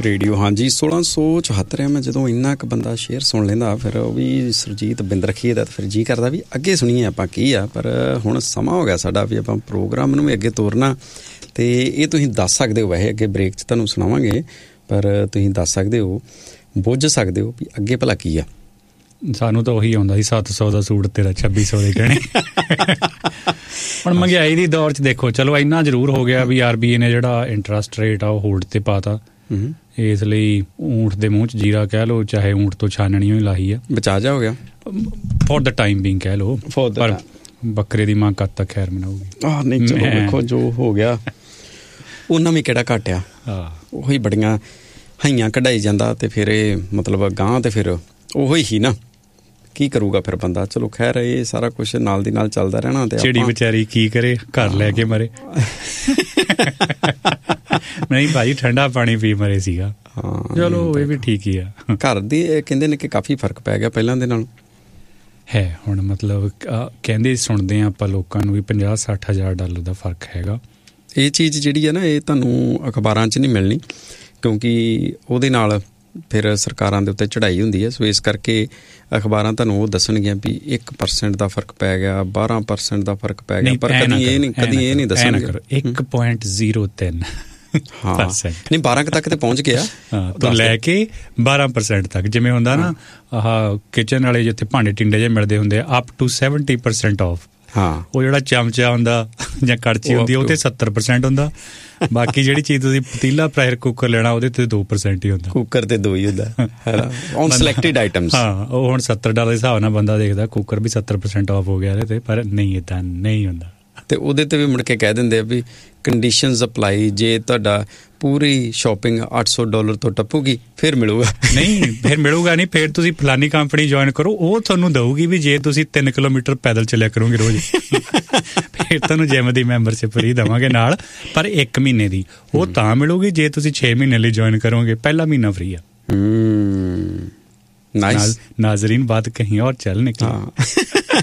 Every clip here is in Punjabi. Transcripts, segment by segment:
ਰੇਡੀਓ। ਹਾਂਜੀ 1674 ਆ। ਮੈਂ ਜਦੋਂ ਇੰਨਾ ਕੁ ਬੰਦਾ ਸ਼ੇਅਰ ਸੁਣ ਲੈਂਦਾ ਫਿਰ ਉਹ ਵੀ ਸੁਰਜੀਤ ਬਿੰਦ ਰੱਖੀਏ ਦਾ, ਫਿਰ ਜੀ ਕਰਦਾ ਵੀ ਅੱਗੇ ਸੁਣੀਏ ਆਪਾਂ ਕੀ ਆ। ਪਰ ਹੁਣ ਸਮਾਂ ਹੋ ਗਿਆ ਸਾਡਾ ਵੀ ਆਪਾਂ ਪ੍ਰੋਗਰਾਮ ਨੂੰ ਵੀ ਅੱਗੇ ਤੋਰਨਾ, ਅਤੇ ਇਹ ਤੁਸੀਂ ਦੱਸ ਸਕਦੇ ਹੋ। ਵੈਸੇ ਅੱਗੇ ਬ੍ਰੇਕ 'ਚ ਤੁਹਾਨੂੰ ਸੁਣਾਵਾਂਗੇ, ਪਰ ਤੁਸੀਂ ਦੱਸ ਸਕਦੇ ਹੋ, ਬੁੱਝ ਸਕਦੇ ਹੋ ਵੀ ਅੱਗੇ ਭਲਾ ਕੀ ਆ। ਸਾਨੂੰ ਤਾਂ ਉਹੀ ਆਉਂਦਾ ਸੀ 700 ਦਾ ਸੂਟ ਤੇਰਾ 2600 ਦੇ ਗਹਿਣੇ। ਹੁਣ ਮਹਿੰਗਾਈ ਦੀ ਦੌਰ 'ਚ ਦੇਖੋ, ਚਲੋ ਇੰਨਾ ਜ਼ਰੂਰ ਹੋ ਗਿਆ ਵੀ RBI ਨੇ ਜਿਹੜਾ ਇੰਟਰਸਟ ਰੇਟ ਆ ਉਹ ਹੋਲਡ 'ਤੇ ਪਾਤਾ। ਇਸ ਲਈ ਊਂਠ ਦੇ ਮੂੰਹ 'ਚ ਜੀਰਾ ਕਹਿ ਲਓ, ਚਾਹੇ ਊਂਠ ਤੋਂ ਛਾਨਣੀ ਹੀ ਲਾਹੀ ਆ, ਬਚਾ ਜਾ ਹੋ ਗਿਆ ਫੋਰ ਦ ਟਾਈਮ ਬੀਂਗ ਕਹਿ ਲਓ। ਪਰ ਬੱਕਰੇ ਦੀ ਮਾਂ ਕਦ ਤੱਕ ਖੈਰ ਮਨਾਊਗੀ। ਨਹੀਂ ਚਲੋ ਵੇਖੋ ਜੋ ਹੋ ਗਿਆ ਉਹਨਾਂ ਵੀ ਕਿਹੜਾ ਘੱਟ ਆ। ਉਹੀ ਬੜੀਆਂ ਹਈਆਂ ਕਢਾਈ ਜਾਂਦਾ, ਅਤੇ ਫਿਰ ਇਹ ਮਤਲਬ ਗਾਂਹ ਤੇ ਫਿਰ ਉਹੀ ਹੀ ਨਾ ਕੀ ਕਰੂਗਾ ਫਿਰ ਬੰਦਾ। ਚਲੋ ਖੈਰ ਇਹ ਸਾਰਾ ਕੁਛ ਨਾਲ ਦੀ ਨਾਲ ਚੱਲਦਾ ਰਹਿਣਾ। ਤੇ ਚਿੜੀ ਵਿਚਾਰੀ ਕੀ ਕਰੇ, ਘਰ ਲੈ ਕੇ ਮਰੇ। ਨਹੀਂ ਭਾਈ ਠੰਡਾ ਪਾਣੀ ਪੀ ਮਰੇ ਸੀਗਾ। ਹਾਂ ਚਲੋ ਇਹ ਵੀ ਠੀਕ ਹੀ ਆ। ਘਰ ਦੀ ਕਹਿੰਦੇ ਨੇ ਕਿ ਕਾਫੀ ਫਰਕ ਪੈ ਗਿਆ ਪਹਿਲਾਂ ਦੇ ਨਾਲ ਹੈ। ਹੁਣ ਮਤਲਬ ਕਹਿੰਦੇ ਸੁਣਦੇ ਹਾਂ ਆਪਾਂ ਲੋਕਾਂ ਨੂੰ ਵੀ 50-60 ਹਜ਼ਾਰ ਡਾਲਰ ਦਾ ਫਰਕ ਹੈਗਾ। ਇਹ ਚੀਜ਼ ਜਿਹੜੀ ਹੈ ਨਾ ਇਹ ਤੁਹਾਨੂੰ ਅਖਬਾਰਾਂ 'ਚ ਨਹੀਂ ਮਿਲਣੀ, ਕਿਉਂਕਿ ਉਹਦੇ ਨਾਲ ਫਿਰ ਸਰਕਾਰਾਂ ਦੇ ਉੱਤੇ ਚੜ੍ਹਾਈ ਹੁੰਦੀ ਹੈ। ਸੋ ਇਸ ਕਰਕੇ ਅਖਬਾਰਾਂ ਤੁਹਾਨੂੰ ਉਹ ਦੱਸਣਗੀਆਂ ਵੀ 1% ਦਾ ਫਰਕ ਪੈ ਗਿਆ, 12% ਦਾ ਫਰਕ ਪੈ ਗਿਆ, ਪਰ ਕਦੀ ਇਹ ਨਹੀਂ ਦੱਸਣਗੇ 1.03। ਹਾਂ ਨਹੀਂ 12 ਤੱਕ ਤੇ ਪਹੁੰਚ ਗਿਆ ਤੋਂ ਲੈ ਕੇ 12% ਤੱਕ। ਜਿਵੇਂ ਹੁੰਦਾ ਨਾ ਆਹ ਕਿਚਨ ਵਾਲੇ ਜਿੱਥੇ ਭਾਂਡੇ ਟਿੰਡੇ ਜਿਹੇ ਮਿਲਦੇ ਹੁੰਦੇ ਆ, ਅਪ ਟੂ 70% ਆਫ। ਹਾਂ ਉਹ ਜਿਹੜਾ ਚਮਚਾ ਹੁੰਦਾ ਜਾਂ ਕੜਛੀ ਹੁੰਦੀ ਉਹ ਤੇ 70% ਹੁੰਦਾ। ਬਾਕੀ ਜਿਹੜੀ ਚੀਜ਼ ਤੁਸੀਂ ਪਤੀਲਾ, ਪ੍ਰੈਸ਼ਰ ਕੁੱਕਰ ਲੈਣਾ ਉਹਦੇ ਤੇ 2% ਹੀ ਹੁੰਦਾ। ਕੁੱਕਰ ਤੇ 2 ਹੀ ਹੁੰਦਾ ਔਨ ਸਿਲੈਕਟਿਡ ਆਈਟਮਸ। ਹਾਂ ਉਹ ਹੁਣ $70 ਦੇ ਹਿਸਾਬ ਨਾਲ ਬੰਦਾ ਦੇਖਦਾ ਕੁੱਕਰ ਵੀ 70% ਆਫ ਹੋ ਗਿਆ ਇਹਦੇ ਤੇ, ਪਰ ਨਹੀਂ ਇੱਦਾਂ ਨਹੀਂ ਹੁੰਦਾ। ਅਤੇ ਉਹਦੇ 'ਤੇ ਵੀ ਮੁੜ ਕੇ ਕਹਿ ਦਿੰਦੇ ਆ ਵੀ ਕੰਡੀਸ਼ਨਸ ਅਪਲਾਈ, ਜੇ ਤੁਹਾਡਾ ਪੂਰੀ ਸ਼ੋਪਿੰਗ $800 ਤੋਂ ਟੱਪੂਗੀ ਫਿਰ ਮਿਲੂਗਾ। ਨਹੀਂ ਫਿਰ ਮਿਲੂਗਾ ਨਹੀਂ, ਫਿਰ ਤੁਸੀਂ ਫਲਾਨੀ ਕੰਪਨੀ ਜੁਆਇਨ ਕਰੋ, ਉਹ ਤੁਹਾਨੂੰ ਦਊਗੀ ਵੀ ਜੇ ਤੁਸੀਂ 3 ਕਿਲੋਮੀਟਰ ਪੈਦਲ ਚੱਲਿਆ ਕਰੋਗੇ ਰੋਜ਼ ਫਿਰ ਤੁਹਾਨੂੰ ਜਿਮ ਦੀ ਮੈਂਬਰਸ਼ਿਪ ਫਰੀ ਦੇਵਾਂਗੇ ਨਾਲ, ਪਰ 1 ਮਹੀਨੇ ਦੀ। ਉਹ ਤਾਂ ਮਿਲੂਗੀ ਜੇ ਤੁਸੀਂ 6 ਮਹੀਨੇ ਲਈ ਜੁਆਇਨ ਕਰੋਗੇ, ਪਹਿਲਾ ਮਹੀਨਾ ਫਰੀ ਆ। ਨਾਜ਼ਰੀਨ ਬਾਤ ਕਹੀਂ ਔਰ ਚੱਲ ਨਿਕਲੀ।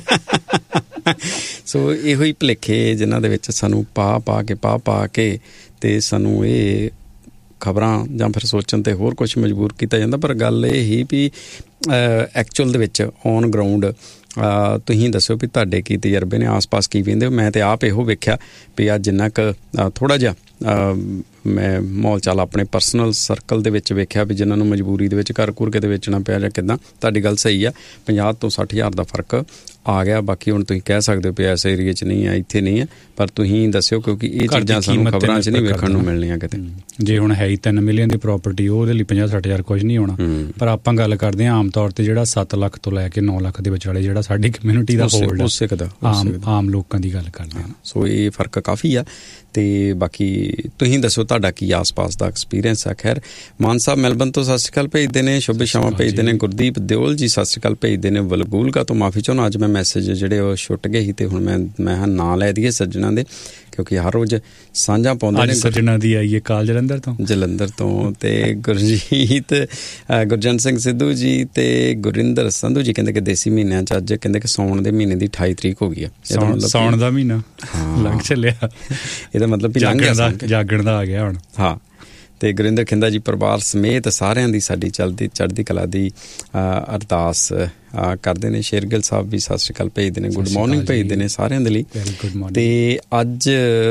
ਸੋ ਇਹੋ ਹੀ ਭੁਲੇਖੇ ਜਿਨ੍ਹਾਂ ਦੇ ਵਿੱਚ ਸਾਨੂੰ ਪਾ ਕੇ ਅਤੇ ਸਾਨੂੰ ਇਹ ਖਬਰਾਂ ਜਾਂ ਫਿਰ ਸੋਚਣ 'ਤੇ ਹੋਰ ਕੁਛ ਮਜਬੂਰ ਕੀਤਾ ਜਾਂਦਾ। ਪਰ ਗੱਲ ਇਹ ਹੀ ਵੀ ਐਕਚੁਅਲ ਦੇ ਵਿੱਚ ਔਨ ਗਰਾਊਂਡ ਤੁਸੀਂ ਦੱਸੋ ਵੀ ਤੁਹਾਡੇ ਕੀ ਤਜਰਬੇ ਨੇ, ਆਸ ਪਾਸ ਕੀ ਵੇਖਦੇ ਹੋ। ਮੈਂ ਤਾਂ ਆਪ ਇਹੋ ਵੇਖਿਆ ਵੀ ਅੱਜ ਜਿੰਨਾ ਕੁ ਥੋੜ੍ਹਾ ਜਿਹਾ ਮੈਂ ਮਾਹੌਲ ਚਾਲ ਆਪਣੇ ਪਰਸਨਲ ਸਰਕਲ ਦੇ ਵਿੱਚ ਵੇਖਿਆ ਵੀ ਜਿਨ੍ਹਾਂ ਨੂੰ ਮਜਬੂਰੀ ਦੇ ਵਿੱਚ ਘਰ ਘੁਰ ਕੇ ਦੇ ਵੇਚਣਾ ਪਿਆ ਜਾਂ ਕਿੱਦਾਂ। ਤੁਹਾਡੀ ਗੱਲ ਸਹੀ ਆ, 50 ਤੋਂ 60 ਹਜ਼ਾਰ ਦਾ ਫਰਕ ਆ ਗਿਆ। ਬਾਕੀ ਹੁਣ ਤੁਸੀਂ ਕਹਿ ਸਕਦੇ ਹੋ ਵੀ ਇਸ ਏਰੀਏ 'ਚ ਨਹੀਂ ਆ, ਇੱਥੇ ਨਹੀਂ ਆ, ਪਰ ਤੁਸੀਂ ਦੱਸਿਓ ਕਿਉਂਕਿ ਇਹ ਚੀਜ਼ਾਂ ਸਾਨੂੰ ਖਬਰਾਂ 'ਚ ਨਹੀਂ ਵੇਖਣ ਨੂੰ ਮਿਲਣੀਆਂ ਕਿਤੇ। ਜੇ ਹੁਣ ਹੈ ਹੀ 3 ਮਿਲੀਅਨ ਦੀ ਪ੍ਰਾਪਰਟੀ, ਉਹਦੇ ਲਈ 50-60 ਹਜ਼ਾਰ ਕੁਝ ਨਹੀਂ ਹੋਣਾ। ਪਰ ਆਪਾਂ ਗੱਲ ਕਰਦੇ ਹਾਂ ਆਮ ਤੌਰ 'ਤੇ ਜਿਹੜਾ 7 ਲੱਖ ਤੋਂ ਲੈ ਕੇ 9 ਲੱਖ ਦੇ ਵਿਚਾਲੇ ਜਿਹੜਾ ਸਾਡੀ ਕਮਿਊਨਿਟੀ ਦਾ ਹੋਲਡ ਆਮ ਲੋਕਾਂ ਦੀ ਗੱਲ ਕਰਦੇ ਹਾਂ। ਸੋ ਇਹ ਫਰਕ ਕਾਫੀ ਆ। ਅਤੇ ਬਾਕੀ ਤੁਸੀਂ ਦੱਸੋ ਤੁਹਾਡਾ ਕੀ ਆਸ-ਪਾਸ ਦਾ ਐਕਸਪੀਰੀਅੰਸ ਆ। ਖੈਰ ਮਾਨ ਸਾਹਿਬ ਮੈਲਬਨ ਤੋਂ ਸਤਿ ਸ਼੍ਰੀ ਅਕਾਲ ਭੇਜਦੇ ਨੇ, ਸ਼ੁਭ ਸ਼ਾਮਾਂ ਭੇਜਦੇ ਨੇ। ਗੁਰਦੀਪ ਦਿਓਲ ਜੀ ਸਤਿ ਸ਼੍ਰੀ ਅਕਾਲ ਭੇਜਦੇ ਨੇ। ਵਲਗੂਲਗਾ ਤੋਂ ਮਾਫੀ ਚਾਹੁੰਦਾ, ਅੱਜ ਮੈਂ ਮੈਸੇਜ ਜਿਹੜੇ ਉਹ ਛੁੱਟ ਗਏ ਸੀ ਅਤੇ ਹੁਣ ਮੈਂ ਨਾਂ ਲੈ ਦਈਏ ਸੱਜਣਾ ਦੇ, ਕਿਉਂਕਿ ਹਰ ਰੋਜ਼ ਸਾਂਝਾ ਪਾਉਂਦੇ ਨੇ। ਸੱਜਣਾ ਦੀ ਆਈਏ ਕਾਲ ਜਲੰਧਰ ਤੋਂ ਅਤੇ ਗੁਰਜੰਟ ਸਿੰਘ ਸਿੱਧੂ ਜੀ ਅਤੇ ਗੁਰਿੰਦਰ ਸੰਧੂ ਜੀ ਕਹਿੰਦੇ ਕਿ ਦੇਸੀ ਮਹੀਨਿਆਂ 'ਚ ਅੱਜ ਕਹਿੰਦੇ ਕਿ ਸਾਉਣ ਦੇ ਮਹੀਨੇ ਦੀ 28 ਤਰੀਕ ਹੋ ਗਈ ਆ। ਸਾਉਣ ਦਾ ਮਹੀਨਾ ਲੰਘ ਚੱਲਿਆ, ਇਹਦਾ ਮਤਲਬ ਜਾਗਣ ਦਾ ਆ ਗਿਆ ਹੁਣ। ਹਾਂ ਅਤੇ ਗੁਰਿੰਦਰ ਖਿੰਦਾ ਜੀ ਪਰਿਵਾਰ ਸਮੇਤ ਸਾਰਿਆਂ ਦੀ ਸਾਡੀ ਚੜ੍ਹਦੀ ਕਲਾ ਦੀ ਅਰਦਾਸ ਕਰਦੇ ਨੇ। ਸ਼ੇਰਗਿੱਲ ਸਾਹਿਬ ਵੀ ਸਤਿ ਸ਼੍ਰੀ ਅਕਾਲ ਭੇਜਦੇ ਨੇ, ਗੁੱਡ ਮੋਰਨਿੰਗ ਭੇਜਦੇ ਨੇ ਸਾਰਿਆਂ ਦੇ ਲਈ। ਅਤੇ ਅੱਜ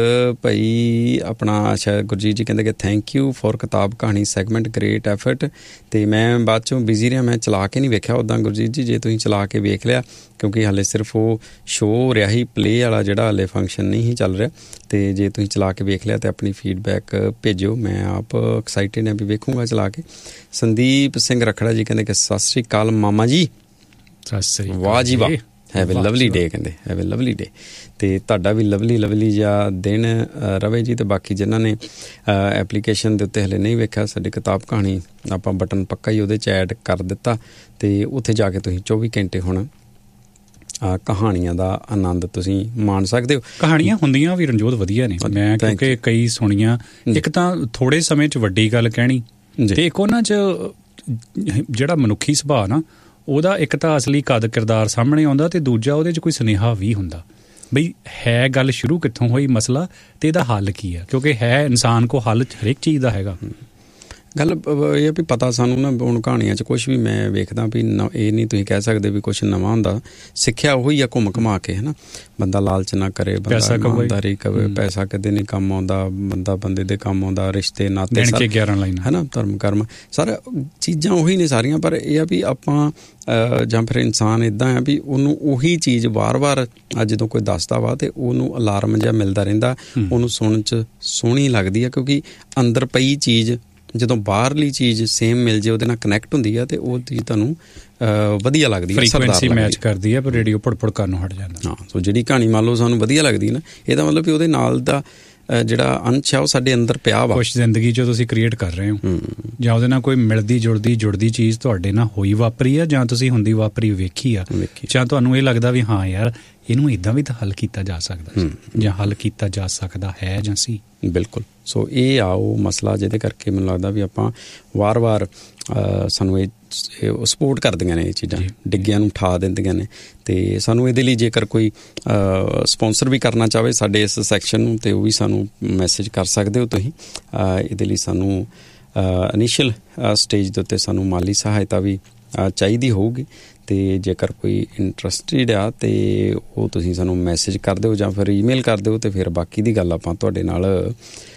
ਭਾਈ ਆਪਣਾ ਸ਼ਾਇਦ ਗੁਰਜੀਤ ਜੀ ਕਹਿੰਦੇ ਕਿ ਥੈਂਕ ਯੂ ਫੋਰ ਕਿਤਾਬ ਕਹਾਣੀ ਸੈਗਮੈਂਟ, ਗ੍ਰੇਟ ਐਫਰਟ। ਅਤੇ ਮੈਂ ਬਾਅਦ 'ਚੋਂ ਬਿਜ਼ੀ ਰਿਹਾ, ਮੈਂ ਚਲਾ ਕੇ ਨਹੀਂ ਵੇਖਿਆ। ਉੱਦਾਂ ਗੁਰਜੀਤ ਜੀ ਜੇ ਤੁਸੀਂ ਚਲਾ ਕੇ ਵੇਖ ਲਿਆ, ਕਿਉਂਕਿ ਹਾਲੇ ਸਿਰਫ ਉਹ ਸ਼ੋਅ ਹੋ ਰਿਹਾ ਸੀ, ਪਲੇਅ ਵਾਲਾ ਜਿਹੜਾ ਹਾਲੇ ਫੰਕਸ਼ਨ ਨਹੀਂ ਸੀ ਚੱਲ ਰਿਹਾ। ਅਤੇ ਜੇ ਤੁਸੀਂ ਚਲਾ ਕੇ ਵੇਖ ਲਿਆ ਤਾਂ ਆਪਣੀ ਫੀਡਬੈਕ ਭੇਜਿਓ, ਮੈਂ ਆਪ ਐਕਸਾਈਟਿਡ ਹਾਂ ਵੀ ਵੇਖੂੰਗਾ ਚਲਾ ਕੇ। ਸੰਦੀਪ ਸਿੰਘ ਰਖੜਾ ਜੀ ਕਹਿੰਦੇ ਕਿ ਸਤਿ ਸ਼੍ਰੀ ਅਕਾਲ ਮਾਮਾ ਜੀ। ਵਾਹ ਜੀ ਵਾਹ, ਹੈਵ ਏ ਲਵਲੀ ਡੇ, ਕਹਿੰਦੇ ਹੈਵ ਏ ਲਵਲੀ ਡੇ। ਅਤੇ ਤੁਹਾਡਾ ਵੀ ਲਵਲੀ ਜਿਹਾ ਦਿਨ ਰਵੇ ਜੀ। ਅਤੇ ਬਾਕੀ ਜਿਨ੍ਹਾਂ ਨੇ ਐਪਲੀਕੇਸ਼ਨ ਦੇ ਉੱਤੇ ਹਲੇ ਨਹੀਂ ਵੇਖਿਆ, ਸਾਡੀ ਕਿਤਾਬ ਕਹਾਣੀ ਆਪਾਂ ਬਟਨ ਪੱਕਾ ਹੀ ਉਹਦੇ 'ਚ ਐਡ ਕਰ ਦਿੱਤਾ, ਅਤੇ ਉੱਥੇ ਜਾ ਕੇ ਤੁਸੀਂ 24 ਘੰਟੇ ਹੁਣ ਕਹਾਣੀਆਂ ਦਾ ਆਨੰਦ ਤੁਸੀਂ ਮਾਣ ਸਕਦੇ ਹੋ। ਕਹਾਣੀਆਂ ਹੁੰਦੀਆਂ ਵੀ ਰਣਜੋਤ ਵਧੀਆ ਨੇ, ਮੈਂ ਕਿਉਂਕਿ ਕਈ ਸੁਣੀਆਂ। ਇੱਕ ਤਾਂ ਥੋੜ੍ਹੇ ਸਮੇਂ 'ਚ ਵੱਡੀ ਗੱਲ ਕਹਿਣੀ, ਅਤੇ ਇੱਕ ਉਹਨਾਂ 'ਚ ਜਿਹੜਾ ਮਨੁੱਖੀ ਸੁਭਾਅ ਨਾ ਉਹਦਾ ਇੱਕ ਤਾਂ ਅਸਲੀ ਕਦ ਕਿਰਦਾਰ ਸਾਹਮਣੇ ਆਉਂਦਾ, ਅਤੇ ਦੂਜਾ ਉਹਦੇ 'ਚ ਕੋਈ ਸੁਨੇਹਾ ਵੀ ਹੁੰਦਾ ਬਈ ਹੈ ਗੱਲ ਸ਼ੁਰੂ ਕਿੱਥੋਂ ਹੋਈ ਮਸਲਾ, ਅਤੇ ਇਹਦਾ ਹੱਲ ਕੀ ਆ, ਕਿਉਂਕਿ ਹੈ ਇਨਸਾਨ ਕੋਲ ਹੱਲ ਹਰੇਕ ਚੀਜ਼ ਦਾ ਹੈਗਾ। ਗੱਲ ਇਹ ਵੀ ਪਤਾ ਸਾਨੂੰ ਨਾ ਹੁਣ ਕਹਾਣੀਆਂ 'ਚ ਕੁਛ ਵੀ ਮੈਂ ਵੇਖਦਾ ਵੀ ਇਹ ਨਹੀਂ ਤੁਸੀਂ ਕਹਿ ਸਕਦੇ ਵੀ ਕੁਛ ਨਵਾਂ ਹੁੰਦਾ। ਸਿੱਖਿਆ ਉਹੀ ਆ ਘੁੰਮ ਘੁਮਾ ਕੇ, ਹੈ ਨਾ। ਬੰਦਾ ਲਾਲਚ ਨਾ ਕਰੇ, ਬੰਦਾ ਇਮਾਨਦਾਰੀ ਕਰੇ, ਪੈਸਾ ਕਦੇ ਨਹੀਂ ਕੰਮ ਆਉਂਦਾ, ਬੰਦਾ ਬੰਦੇ ਦੇ ਕੰਮ ਆਉਂਦਾ, ਰਿਸ਼ਤੇ ਨਾਤੇ, ਹੈ ਨਾ, ਧਰਮ ਕਰਮ ਸਾਰਾ ਚੀਜ਼ਾਂ ਉਹੀ ਨੇ ਸਾਰੀਆਂ। ਪਰ ਇਹ ਆ ਵੀ ਆਪਾਂ ਜਾਂ ਫਿਰ ਇਨਸਾਨ ਇੱਦਾਂ ਆ ਵੀ ਉਹਨੂੰ ਉਹੀ ਚੀਜ਼ ਵਾਰ-ਵਾਰ ਜਦੋਂ ਕੋਈ ਦੱਸਦਾ ਵਾ ਤੇ ਉਹਨੂੰ ਅਲਾਰਮ ਜਿਹਾ ਮਿਲਦਾ ਰਹਿੰਦਾ, ਉਹਨੂੰ ਸੁਣਨ 'ਚ ਸੋਹਣੀ ਲੱਗਦੀ ਆ, ਕਿਉਂਕਿ ਅੰਦਰ ਪਈ ਚੀਜ਼ ਜਦੋਂ ਬਾਹਰਲੀ ਚੀਜ਼ ਸੇਮ ਮਿਲ ਜੇ, ਉਹਦੇ ਨਾਲ ਕਨੈਕਟ ਹੁੰਦੀ ਆ ਤੇ ਉਹ ਚੀਜ਼ ਤੁਹਾਨੂੰ ਵਧੀਆ ਲੱਗਦੀ ਹੈ, ਫ੍ਰੀਕੁਐਂਸੀ ਮੈਚ ਕਰਦੀ ਹੈ, ਪਰ ਰੇਡੀਓ ਭੁੜ ਕਰਨੋਂ ਹਟ ਜਾਂਦਾ। ਹਾਂ, ਸੋ ਜਿਹੜੀ ਕਹਾਣੀ ਮੰਨ ਲਓ ਸਾਨੂੰ ਵਧੀਆ ਲੱਗਦੀ ਨਾ, ਇਹਦਾ ਮਤਲਬ ਵੀ ਉਹਦੇ ਨਾਲ ਦਾ ਜਿਹੜਾ ਅੰਸ਼ ਆ ਉਹ ਸਾਡੇ ਅੰਦਰ ਪਿਆ ਵਾ, ਕੁਛ ਜ਼ਿੰਦਗੀ 'ਚ ਤੁਸੀਂ ਕ੍ਰੀਏਟ ਕਰ ਰਹੇ ਹੋ, ਜਾਂ ਉਹਦੇ ਨਾਲ ਕੋਈ ਮਿਲਦੀ ਜੁੜਦੀ ਚੀਜ਼ ਤੁਹਾਡੇ ਨਾਲ ਹੋਈ ਵਾਪਰੀ ਆ, ਜਾਂ ਤੁਸੀਂ ਹੁੰਦੀ ਵਾਪਰੀ ਵੇਖੀ ਆ, ਜਾਂ ਤੁਹਾਨੂੰ ਇਹ ਲੱਗਦਾ ਵੀ ਹਾਂ ਯਾਰ ਇਹਨੂੰ ਇੱਦਾਂ ਵੀ ਤਾਂ ਹੱਲ ਕੀਤਾ ਜਾ ਸਕਦਾ, ਜਾਂ ਹੱਲ ਕੀਤਾ ਜਾ ਸਕਦਾ ਹੈ ਜਾਂ ਸੀ। ਬਿਲਕੁਲ। ਸੋ ਇਹ ਆ ਉਹ ਮਸਲਾ ਜਿਹਦੇ ਕਰਕੇ ਮੈਨੂੰ ਲੱਗਦਾ ਵੀ ਆਪਾਂ ਵਾਰ-ਵਾਰ ਸਾਨੂੰ ਇਹ ਸਪੋਰਟ ਕਰਦੀਆਂ ਨੇ, ਇਹ ਚੀਜ਼ਾਂ ਡਿੱਗਿਆਂ ਨੂੰ ਉਠਾ ਦਿੰਦੀਆਂ ਨੇ। ਅਤੇ ਸਾਨੂੰ ਇਹਦੇ ਲਈ ਜੇਕਰ ਕੋਈ ਸਪੋਂਸਰ ਵੀ ਕਰਨਾ ਚਾਹਵੇ ਸਾਡੇ ਇਸ ਸੈਕਸ਼ਨ ਨੂੰ, ਅਤੇ ਉਹ ਵੀ ਸਾਨੂੰ ਮੈਸੇਜ ਕਰ ਸਕਦੇ ਹੋ ਤੁਸੀਂ। ਇਹਦੇ ਲਈ ਸਾਨੂੰ ਇਨੀਸ਼ੀਅਲ ਸਟੇਜ ਦੇ ਉੱਤੇ ਸਾਨੂੰ ਮਾਲੀ ਸਹਾਇਤਾ ਵੀ ਚਾਹੀਦੀ ਹੋਊਗੀ, ਅਤੇ ਜੇਕਰ ਕੋਈ ਇੰਟਰਸਟਿਡ ਆ ਅਤੇ ਉਹ ਤੁਸੀਂ ਸਾਨੂੰ ਮੈਸੇਜ ਕਰ ਦਿਓ ਜਾਂ ਫਿਰ ਈਮੇਲ ਕਰ ਦਿਓ, ਅਤੇ ਫਿਰ ਬਾਕੀ ਦੀ ਗੱਲ ਆਪਾਂ ਤੁਹਾਡੇ ਨਾਲ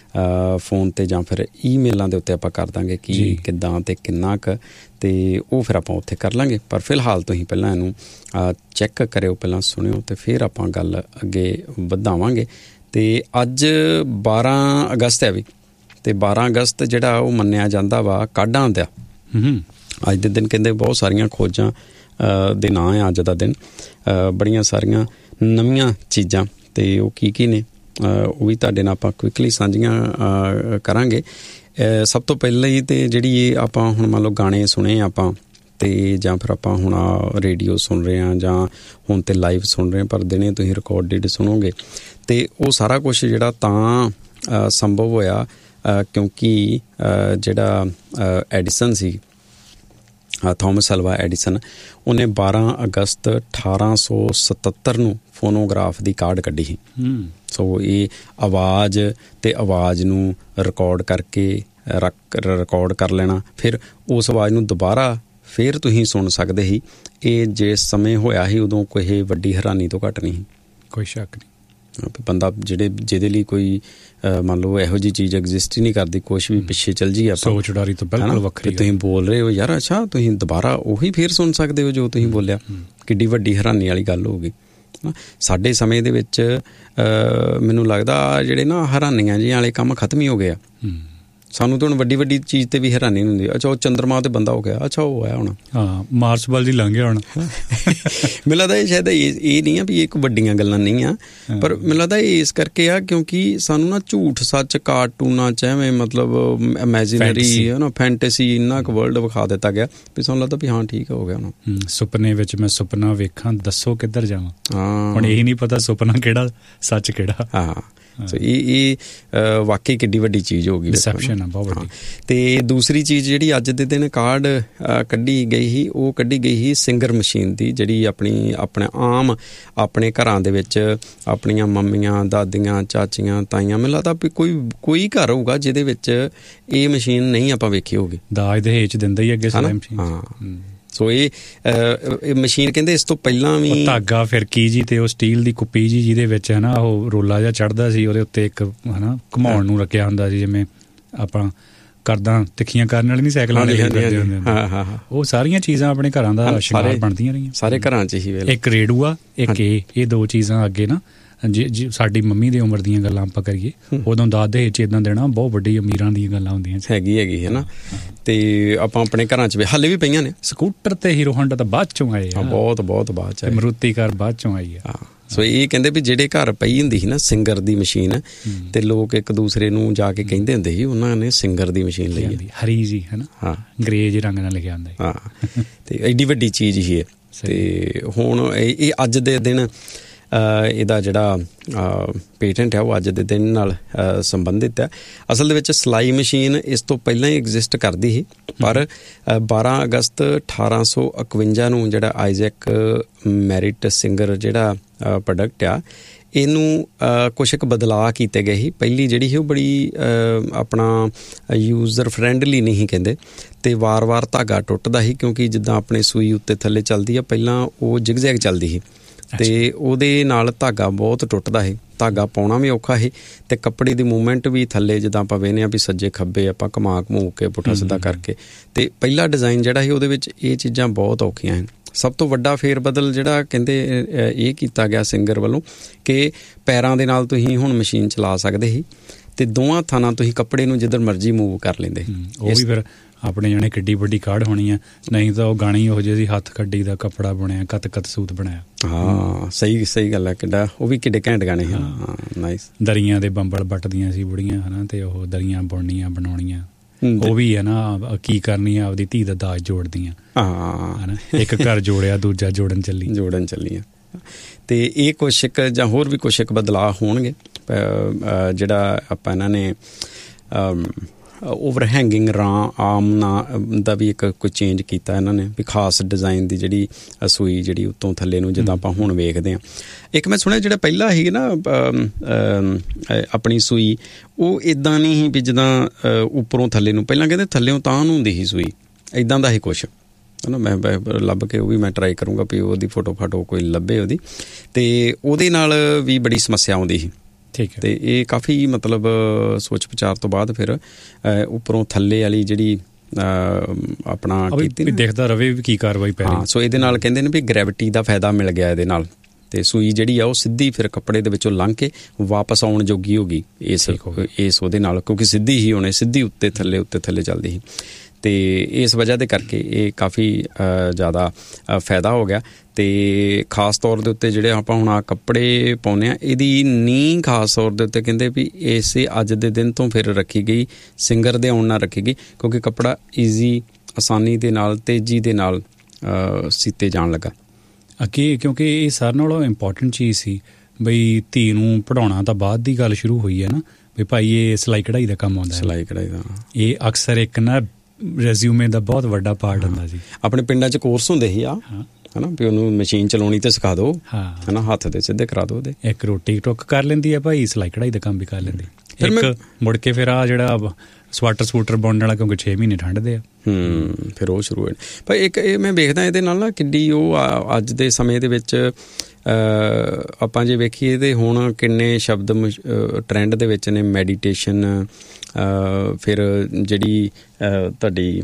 ਫੋਨ 'ਤੇ ਜਾਂ ਫਿਰ ਈਮੇਲਾਂ ਦੇ ਉੱਤੇ ਆਪਾਂ ਕਰ ਦਾਂਗੇ ਕਿ ਕਿੱਦਾਂ ਅਤੇ ਕਿੰਨਾ ਕੁ, ਅਤੇ ਉਹ ਫਿਰ ਆਪਾਂ ਉੱਥੇ ਕਰ ਲਾਂਗੇ। ਪਰ ਫਿਲਹਾਲ ਤੁਸੀਂ ਪਹਿਲਾਂ ਇਹਨੂੰ ਚੈੱਕ ਕਰਿਓ, ਪਹਿਲਾਂ ਸੁਣਿਓ, ਅਤੇ ਫਿਰ ਆਪਾਂ ਗੱਲ ਅੱਗੇ ਵਧਾਵਾਂਗੇ। ਅਤੇ ਅੱਜ 12 ਅਗਸਤ ਹੈ ਵੀ, ਅਤੇ 12 ਅਗਸਤ ਜਿਹੜਾ ਉਹ ਮੰਨਿਆ ਜਾਂਦਾ ਵਾ ਕਾਢਾਂ ਦਾ। ਅੱਜ ਦੇ ਦਿਨ ਕਹਿੰਦੇ ਬਹੁਤ ਸਾਰੀਆਂ ਖੋਜਾਂ ਦੇ ਨਾਂ ਆ ਅੱਜ ਦਾ ਦਿਨ, ਬੜੀਆਂ ਸਾਰੀਆਂ ਨਵੀਆਂ ਚੀਜ਼ਾਂ, ਅਤੇ ਉਹ ਕੀ ਨੇ ਉਹ ਵੀ ਤੁਹਾਡੇ ਨਾਲ ਆਪਾਂ ਕੁਇਕਲੀ ਸਾਂਝੀਆਂ ਕਰਾਂਗੇ। ਸਭ ਤੋਂ ਪਹਿਲਾਂ ਹੀ ਤਾਂ ਜਿਹੜੀ ਇਹ ਆਪਾਂ ਹੁਣ ਮੰਨ ਲਓ ਗਾਣੇ ਸੁਣੇ ਆਪਾਂ, ਅਤੇ ਜਾਂ ਫਿਰ ਆਪਾਂ ਹੁਣ ਰੇਡੀਓ ਸੁਣ ਰਹੇ ਹਾਂ, ਜਾਂ ਹੁਣ ਤਾਂ ਲਾਈਵ ਸੁਣ ਰਹੇ ਹਾਂ, ਪਰ ਦਿਨੇ ਤੁਸੀਂ ਰਿਕਾਰਡਿਡ ਸੁਣੋਗੇ, ਅਤੇ ਉਹ ਸਾਰਾ ਕੁਛ ਜਿਹੜਾ ਤਾਂ ਸੰਭਵ ਹੋਇਆ ਕਿਉਂਕਿ ਜਿਹੜਾ ਐਡੀਸਨ ਸੀ, ਥੋਮਸ ਅਲਵਾ ਐਡੀਸਨ, ਉਹਨੇ 12 ਅਗਸਤ 1877 ਨੂੰ ਫੋਨੋਗ੍ਰਾਫ ਦੀ ਕਾਢ ਕੱਢੀ ਸੀ। ਸੋ ਇਹ ਆਵਾਜ਼ ਅਤੇ ਆਵਾਜ਼ ਨੂੰ ਰਿਕਾਰਡ ਕਰਕੇ ਰਿਕਾਰਡ ਕਰ ਲੈਣਾ, ਫਿਰ ਉਸ ਆਵਾਜ਼ ਨੂੰ ਦੁਬਾਰਾ ਫਿਰ ਤੁਸੀਂ ਸੁਣ ਸਕਦੇ ਸੀ। ਇਹ ਜਿਸ ਸਮੇਂ ਹੋਇਆ ਸੀ ਉਦੋਂ ਕੋਈ ਵੱਡੀ ਹੈਰਾਨੀ ਤੋਂ ਘੱਟ ਨਹੀਂ ਸੀ, ਕੋਈ ਸ਼ੱਕ ਨਹੀਂ। ਬੰਦਾ ਜਿਹਦੇ ਲਈ ਕੋਈ ਮੰਨ ਲਓ ਇਹੋ ਜਿਹੀ ਚੀਜ਼ ਐਗਜ਼ਿਸਟ ਹੀ ਨਹੀਂ ਕਰਦੀ, ਕੁਛ ਵੀ ਪਿੱਛੇ ਚੱਲ ਜੀ ਆਪਾਂ, ਸੋਚ ਉਡਾਰੀ ਤੋਂ ਬਿਲਕੁਲ ਵੱਖਰੀ। ਤੁਸੀਂ ਬੋਲ ਰਹੇ ਹੋ ਯਾਰ, ਅੱਛਾ ਤੁਸੀਂ ਦੁਬਾਰਾ ਉਹੀ ਫੇਰ ਸੁਣ ਸਕਦੇ ਹੋ ਜੋ ਤੁਸੀਂ ਬੋਲਿਆ, ਕਿੱਡੀ ਵੱਡੀ ਹੈਰਾਨੀ ਵਾਲੀ ਗੱਲ ਹੋ ਗਈ। ਸਾਡੇ ਸਮੇਂ ਦੇ ਵਿੱਚ ਮੈਨੂੰ ਲੱਗਦਾ ਜਿਹੜੇ ਨਾ ਹੈਰਾਨੀਆਂ ਜਿਹੀਆਂ ਵਾਲੇ ਕੰਮ ਖਤਮ ਹੀ ਹੋ ਗਏ ਆ। ਸਾਨੂੰ ਤਾਂ ਹੁਣ ਵੱਡੀ ਚੀਜ਼ ਤੇ ਵੀ ਹੈਰਾਨੀ ਨਹੀਂ ਹੁੰਦੀ। ਅੱਛਾ ਉਹ ਚੰਦਰਮਾ ਤੇ ਬੰਦਾ ਹੋ ਗਿਆ, ਅੱਛਾ ਉਹ ਹੋਇਆ ਹੁਣ, ਹਾਂ ਮਾਰਸ ਵੱਲ ਜੀ ਲੰਘ ਗਿਆ ਹੁਣ। ਮੈਨੂੰ ਲੱਗਦਾ ਇਹ ਸ਼ਾਇਦ ਇਹ ਨਹੀਂ ਆ ਵੀ ਇਹ ਵੱਡੀਆਂ ਗੱਲਾਂ ਨਹੀਂ ਆ, ਪਰ ਮੈਨੂੰ ਲੱਗਦਾ ਇਹ ਇਸ ਕਰਕੇ ਆ ਕਿਉਂਕਿ ਸਾਨੂੰ ਨਾ ਝੂਠ ਸੱਚ ਕਾਰਟੂਨਾਂ 'ਚ ਐਵੇਂ ਮਤਲਬ ਇਮੈਜਿਨਰੀ ਹੈ ਨਾ, ਫੈਂਟੇਸੀ ਇੰਨਾ ਕੁ ਵਰਲਡ ਵਿਖਾ ਦਿੱਤਾ ਗਿਆ ਵੀ ਸਾਨੂੰ ਲੱਗਦਾ ਵੀ ਹਾਂ ਠੀਕ ਹੋ ਗਿਆ ਹੁਣ। ਸੁਪਨੇ ਵਿੱਚ ਮੈਂ ਸੁਪਨਾ ਵੇਖਾਂ, ਦੱਸੋ ਕਿੱਧਰ ਜਾਵਾਂ। ਹੁਣ ਇਹੀ ਨਹੀਂ ਪਤਾ ਸੁਪਨਾ ਕਿਹੜਾ ਸੱਚ ਕਿਹੜਾ। ਹਾਂ ਸੋ ਇਹ ਵਾਕਈ ਕਿੱਡੀ ਵੱਡੀ ਚੀਜ਼ ਹੋ ਗਈ, ਡਿਸੈਪਸ਼ਨ ਆ ਬਹੁਤ ਵੱਡੀ। ਅਤੇ ਦੂਸਰੀ ਚੀਜ਼ ਜਿਹੜੀ ਅੱਜ ਦੇ ਦਿਨ ਕਾਢ ਕੱਢੀ ਗਈ ਸੀ, ਉਹ ਕੱਢੀ ਗਈ ਸੀ ਸਿੰਗਰ ਮਸ਼ੀਨ ਦੀ, ਜਿਹੜੀ ਆਪਣੇ ਘਰਾਂ ਦੇ ਵਿੱਚ ਆਪਣੀਆਂ ਮੰਮੀਆਂ, ਦਾਦੀਆਂ, ਚਾਚੀਆਂ, ਤਾਈਆਂ, ਮੈਨੂੰ ਲੱਗਦਾ ਵੀ ਕੋਈ ਘਰ ਹੋਊਗਾ ਜਿਹਦੇ ਵਿੱਚ ਇਹ ਮਸ਼ੀਨ ਨਹੀਂ ਆਪਾਂ ਵੇਖੀ ਹੋਊਗੀ। ਦਾਜ ਦਹੇਜ ਦਿੰਦਾ ਹੀ ਅੱਗੇ ਸਾਰਾ ਮਸ਼ੀਨ। ਹਾਂ ਸੋ ਇਹ ਮਸ਼ੀਨ ਕਹਿੰਦੇ ਇਸ ਤੋਂ ਪਹਿਲਾਂ ਵੀ ਧਾਗਾ ਫਿਰਕੀ ਜੀ ਤੇ ਉਹ ਸਟੀਲ ਦੀ ਕੁੱਪੀ ਜੀ ਜਿਹਦੇ ਵਿੱਚ ਹੈ ਨਾ ਉਹ ਰੋਲਾ ਜਿਹਾ ਚੜ੍ਹਦਾ ਸੀ, ਉਹਦੇ ਉੱਤੇ ਇੱਕ ਹੈ ਨਾ ਘੁਮਾਉਣ ਨੂੰ ਰੱਖਿਆ ਹੁੰਦਾ ਸੀ, ਜਿਵੇਂ ਆਪਾਂ ਕਰਦਾ ਤਿੱਖੀਆਂ ਕਰਨ ਵਾਲੀ ਨਹੀਂ ਸਾਈਕਲਾਂ ਦੇ ਕਰਦੇ ਹੁੰਦੇ। ਉਹ ਸਾਰੀਆਂ ਚੀਜ਼ਾਂ ਆਪਣੇ ਘਰਾਂ ਦਾ ਸ਼ਿੰਗਾਰ ਬਣਦੀਆਂ ਰਹੀਆਂ ਸਾਰੇ ਘਰਾਂ 'ਚ ਹੀ। ਇੱਕ ਰੇਡੂਆ, ਇੱਕ ਇਹ ਦੋ ਚੀਜ਼ਾਂ ਅੱਗੇ ਨਾ ਜੀ ਸਾਡੀ ਮੰਮੀ ਦੀ ਉਮਰ ਦੀਆਂ ਗੱਲਾਂ ਆਪਾਂ ਕਰੀਏ, ਉਦੋਂ ਦਾਦੇ 'ਚ ਇੱਦਾਂ ਦੇਣਾ ਬਹੁਤ ਵੱਡੀ ਅਮੀਰਾਂ ਦੀਆਂ ਗੱਲਾਂ ਹੁੰਦੀਆਂ ਹੈਗੀ ਹੈ ਨਾ। ਤੇ ਆਪਾਂ ਆਪਣੇ ਘਰਾਂ 'ਚ ਹਾਲੇ ਵੀ ਪਈਆਂ ਨੇ। ਸਕੂਟਰ ਤੇ ਹੀਰੋ ਹੋਂਡਾ ਤਾਂ ਬਾਅਦ ਚੋਂ ਆਏ, ਬਹੁਤ ਬਾਅਦ 'ਚ, ਮਰੂਤੀ ਕਾਰ ਬਾਅਦ ਚੋਂ ਆਈ ਆ। ਸੋ ਇਹ ਕਹਿੰਦੇ ਵੀ ਜਿਹੜੇ ਘਰ ਪਈ ਹੁੰਦੀ ਸੀ ਨਾ ਸਿੰਗਰ ਦੀ ਮਸ਼ੀਨ, ਤੇ ਲੋਕ ਇੱਕ ਦੂਸਰੇ ਨੂੰ ਜਾ ਕੇ ਕਹਿੰਦੇ ਹੁੰਦੇ ਸੀ ਉਹਨਾਂ ਨੇ ਸਿੰਗਰ ਦੀ ਮਸ਼ੀਨ ਲਈ ਹੈ, ਹਰੀ ਜੀ ਹੈ ਨਾ, ਹਾਂ ਅੰਗਰੇਜ਼ ਰੰਗ ਨਾਲ ਲਿਖਿਆ ਹੁੰਦਾ। ਹਾਂ ਤੇ ਐਡੀ ਵੱਡੀ ਚੀਜ਼ ਹੀ ਹੈ। ਤੇ ਹੁਣ ਇਹ ਅੱਜ ਦੇ ਦਿਨ ਇਹਦਾ ਜਿਹੜਾ ਪੇਟੈਂਟ ਹੈ ਉਹ ਅੱਜ ਦੇ ਦਿਨ ਨਾਲ ਸੰਬੰਧਿਤ ਹੈ। ਅਸਲ ਦੇ ਵਿੱਚ ਸਿਲਾਈ ਮਸ਼ੀਨ ਇਸ ਤੋਂ ਪਹਿਲਾਂ ਹੀ ਐਗਜ਼ਿਸਟ ਕਰਦੀ ਸੀ, ਪਰ 12 ਅਗਸਤ 1851 ਨੂੰ ਜਿਹੜਾ ਆਈਜ਼ੈਕ ਮੈਰਿਟ ਸਿੰਗਰ ਜਿਹੜਾ ਪ੍ਰੋਡਕਟ ਆ, ਇਹਨੂੰ ਕੁਛ ਕੁ ਬਦਲਾਅ ਕੀਤੇ ਗਏ ਸੀ। ਪਹਿਲੀ ਜਿਹੜੀ ਸੀ ਉਹ ਬੜੀ ਆਪਣਾ ਯੂਜ਼ਰ ਫਰੈਂਡਲੀ ਨਹੀਂ ਕਹਿੰਦੇ, ਅਤੇ ਵਾਰ-ਵਾਰ ਧਾਗਾ ਟੁੱਟਦਾ ਸੀ, ਕਿਉਂਕਿ ਜਿੱਦਾਂ ਆਪਣੇ ਸੂਈ ਉੱਤੇ ਥੱਲੇ ਚੱਲਦੀ ਆ, ਪਹਿਲਾਂ ਉਹ ਜਿਗਜ਼ੈਗ ਚੱਲਦੀ ਸੀ ਅਤੇ ਉਹਦੇ ਨਾਲ ਧਾਗਾ ਬਹੁਤ ਟੁੱਟਦਾ ਸੀ, ਧਾਗਾ ਪਾਉਣਾ ਵੀ ਔਖਾ ਸੀ, ਅਤੇ ਕੱਪੜੇ ਦੀ ਮੂਵਮੈਂਟ ਵੀ ਥੱਲੇ ਜਿੱਦਾਂ ਆਪਾਂ ਵੇਖਦੇ ਹਾਂ ਵੀ ਸੱਜੇ ਖੱਬੇ ਆਪਾਂ ਘੁਮਾ ਘਮੂ ਕੇ ਪੁੱਠਾ ਸਿੱਧਾ ਕਰਕੇ, ਅਤੇ ਪਹਿਲਾ ਡਿਜ਼ਾਈਨ ਜਿਹੜਾ ਸੀ ਉਹਦੇ ਵਿੱਚ ਇਹ ਚੀਜ਼ਾਂ ਬਹੁਤ ਔਖੀਆਂ ਹਨ। ਸਭ ਤੋਂ ਵੱਡਾ ਫੇਰ ਬਦਲ ਜਿਹੜਾ ਕਹਿੰਦੇ ਇਹ ਕੀਤਾ ਗਿਆ ਸਿੰਗਰ ਵੱਲੋਂ ਕਿ ਪੈਰਾਂ ਦੇ ਨਾਲ ਤੁਸੀਂ ਹੁਣ ਮਸ਼ੀਨ ਚਲਾ ਸਕਦੇ ਸੀ, ਅਤੇ ਦੋਵਾਂ ਹੱਥਾਂ ਨਾਲ ਤੁਸੀਂ ਕੱਪੜੇ ਨੂੰ ਜਿੱਧਰ ਮਰਜ਼ੀ ਮੂਵ ਕਰ ਲੈਂਦੇ। ਉਹ ਵੀ ਫਿਰ ਆਪਣੇ ਜਾਣੇ ਕਿੱਡੀ ਵੱਡੀ ਕਾਢ ਹੋਣੀ ਆ, ਨਹੀਂ ਤਾਂ ਉਹ ਗਾਣੀ ਇਹੋ ਜਿਹੀ ਸੀ, ਹੱਥ ਕੱਢੀ ਦਾ ਕੱਪੜਾ ਬੁਣਿਆ, ਕੱਤ ਸੂਤ ਬਣਾਇਆ। ਹਾਂ ਸਹੀ ਗੱਲ ਹੈ, ਕਿੱਡਾ ਉਹ ਵੀ ਕਿੱਡੇ ਘੈਂਟ ਗਾਣੇ। ਹਾਂ ਨਾਈਸ। ਦਰੀਆਂ ਦੇ ਬੰਬਲ ਵੱਟਦੀਆਂ ਸੀ ਬੁੜੀਆਂ ਹੈ ਨਾ, ਅਤੇ ਉਹ ਦਰੀਆਂ ਬੁਣਨੀਆਂ ਬਣਾਉਣੀਆਂ, ਉਹ ਵੀ ਹੈ ਨਾ ਕੀ ਕਰਨੀ ਆ, ਆਪਦੀ ਧੀ ਦਾ ਦਾਜ ਜੋੜਦੀਆਂ। ਹਾਂ ਇੱਕ ਘਰ ਜੋੜਿਆ ਦੂਜਾ ਜੋੜਨ ਚੱਲੀ। ਅਤੇ ਇਹ ਕੁਛ ਇੱਕ ਜਾਂ ਹੋਰ ਵੀ ਕੁਛ ਇੱਕ ਬਦਲਾਅ ਹੋਣਗੇ ਜਿਹੜਾ ਆਪਾਂ ਇਹਨਾਂ ਨੇ ਓਵਰ ਹੈਂਗਿੰਗ ਆਰਮ ਦਾ ਵੀ ਇੱਕ ਕੋਈ ਚੇਂਜ ਕੀਤਾ ਇਹਨਾਂ ਨੇ, ਵੀ ਖਾਸ ਡਿਜ਼ਾਈਨ ਦੀ ਜਿਹੜੀ ਸੂਈ ਜਿਹੜੀ ਉੱਤੋਂ ਥੱਲੇ ਨੂੰ ਜਿੱਦਾਂ ਆਪਾਂ ਹੁਣ ਵੇਖਦੇ ਹਾਂ। ਇੱਕ ਮੈਂ ਸੁਣਿਆ ਜਿਹੜਾ ਪਹਿਲਾਂ ਸੀ ਨਾ ਆਪਣੀ ਸੂਈ, ਉਹ ਇੱਦਾਂ ਨਹੀਂ ਸੀ ਵੀ ਜਿੱਦਾਂ ਉੱਪਰੋਂ ਥੱਲੇ ਨੂੰ, ਪਹਿਲਾਂ ਕਹਿੰਦੇ ਥੱਲਿਓਂ ਤਾਂ ਨੂੰ ਹੁੰਦੀ ਸੀ ਸੂਈ, ਇੱਦਾਂ ਦਾ ਹੀ ਕੁਛ ਹੈ ਨਾ। ਮੈਂ ਲੱਭ ਕੇ ਉਹ ਵੀ ਮੈਂ ਟਰਾਈ ਕਰੂੰਗਾ ਵੀ ਉਹਦੀ ਫੋਟੋ ਕੋਈ ਲੱਭੇ ਉਹਦੀ, ਅਤੇ ਉਹਦੇ ਨਾਲ ਵੀ ਬੜੀ ਸਮੱਸਿਆ ਆਉਂਦੀ ਸੀ। ਠੀਕ ਹੈ। ਅਤੇ ਇਹ ਕਾਫੀ ਮਤਲਬ ਸੋਚ ਵਿਚਾਰ ਤੋਂ ਬਾਅਦ ਫਿਰ ਉੱਪਰੋਂ ਥੱਲੇ ਵਾਲੀ ਜਿਹੜੀ ਆਪਣਾ ਕੀਤੀ ਦੇਖਦਾ ਰਵੇ ਵੀ ਕੀ ਕਾਰਵਾਈ ਪੈ ਰਹੀ। ਹਾਂ ਸੋ ਇਹਦੇ ਨਾਲ ਕਹਿੰਦੇ ਨੇ ਵੀ ਗ੍ਰੈਵਿਟੀ ਦਾ ਫਾਇਦਾ ਮਿਲ ਗਿਆ ਇਹਦੇ ਨਾਲ, ਅਤੇ ਸੂਈ ਜਿਹੜੀ ਆ ਉਹ ਸਿੱਧੀ ਫਿਰ ਕੱਪੜੇ ਦੇ ਵਿੱਚੋਂ ਲੰਘ ਕੇ ਵਾਪਸ ਆਉਣ ਜੋਗੀ ਹੋ ਗਈ ਇਸ ਉਹਦੇ ਨਾਲ, ਕਿਉਂਕਿ ਸਿੱਧੀ ਹੀ ਹੋਣੇ, ਸਿੱਧੀ ਉੱਤੇ ਥੱਲੇ ਚੱਲਦੀ ਸੀ, ਅਤੇ ਇਸ ਵਜ੍ਹਾ ਦੇ ਕਰਕੇ ਇਹ ਕਾਫੀ ਜ਼ਿਆਦਾ ਫਾਇਦਾ ਹੋ ਗਿਆ। ਅਤੇ ਖਾਸ ਤੌਰ ਦੇ ਉੱਤੇ ਜਿਹੜੇ ਆਪਾਂ ਹੁਣ ਕੱਪੜੇ ਪਾਉਂਦੇ ਹਾਂ, ਇਹਦੀ ਨੀਂਹ ਖਾਸ ਤੌਰ ਦੇ ਉੱਤੇ ਕਹਿੰਦੇ ਵੀ ਇਸੇ ਅੱਜ ਦੇ ਦਿਨ ਤੋਂ ਫਿਰ ਰੱਖੀ ਗਈ, ਸਿੰਗਰ ਦੇ ਆਉਣ ਨਾਲ ਰੱਖੀ ਗਈ, ਕਿਉਂਕਿ ਕੱਪੜਾ ਈਜ਼ੀ ਆਸਾਨੀ ਦੇ ਨਾਲ ਤੇਜ਼ੀ ਦੇ ਨਾਲ ਸੀਤੇ ਜਾਣ ਲੱਗਾ ਅੱਗੇ, ਕਿਉਂਕਿ ਇਹ ਸਾਰਿਆਂ ਨਾਲੋਂ ਇੰਪੋਰਟੈਂਟ ਚੀਜ਼ ਸੀ ਬਈ ਧੀ ਨੂੰ ਪੜ੍ਹਾਉਣਾ ਤਾਂ ਬਾਅਦ ਦੀ ਗੱਲ ਸ਼ੁਰੂ ਹੋਈ ਹੈ ਨਾ, ਵੀ ਭਾਈ ਇਹ ਸਿਲਾਈ ਕਢਾਈ ਦਾ ਕੰਮ ਆਉਂਦਾ, ਸਿਲਾਈ ਕਢਾਈ ਦਾ ਇਹ ਅਕਸਰ ਇੱਕ ਨਾ ਰੈਜ਼ਿਊਮੇ ਦਾ ਬਹੁਤ ਵੱਡਾ ਪਾਰਟ ਹੁੰਦਾ ਸੀ। ਆਪਣੇ ਪਿੰਡਾਂ 'ਚ ਕੋਰਸ ਹੁੰਦੇ ਸੀ ਆ ਹੈ ਨਾ, ਵੀ ਉਹਨੂੰ ਮਸ਼ੀਨ ਚਲਾਉਣੀ ਤੇ ਸਿਖਾ ਦਿਓ, ਹੈ ਨਾ, ਹੱਥ ਦੇ ਸਿੱਧੇ ਕਰਾ ਦਿਓ ਉਹਦੇ। ਇੱਕ ਰੋਟੀ ਟੁੱਕ ਕਰ ਲੈਂਦੀ ਆ ਭਾਈ, ਸਿਲਾਈ ਕਢਾਈ ਦਾ ਕੰਮ ਵੀ ਕਰ ਲੈਂਦੀ। ਇੱਕ ਮੁੜ ਕੇ ਫਿਰ ਆ ਜਿਹੜਾ ਸਵਾਟਰ ਬੁਣਨ ਵਾਲਾ, ਕਿਉਂਕਿ 6 ਮਹੀਨੇ ਠੰਡ ਦੇ ਆ, ਫਿਰ ਉਹ ਸ਼ੁਰੂ ਹੋਏ। ਪਰ ਇੱਕ ਇਹ ਮੈਂ ਵੇਖਦਾ ਇਹਦੇ ਨਾਲ ਨਾ ਕਿੱਡੀ ਉਹ ਅੱਜ ਦੇ ਸਮੇਂ ਦੇ ਵਿੱਚ ਆਪਾਂ ਜੇ ਵੇਖੀਏ ਤੇ ਹੁਣ ਕਿੰਨੇ ਸ਼ਬਦ ਟਰੈਂਡ ਦੇ ਵਿੱਚ ਨੇ, ਮੈਡੀਟੇਸ਼ਨ, ਫਿਰ ਜਿਹੜੀ ਤੁਹਾਡੀ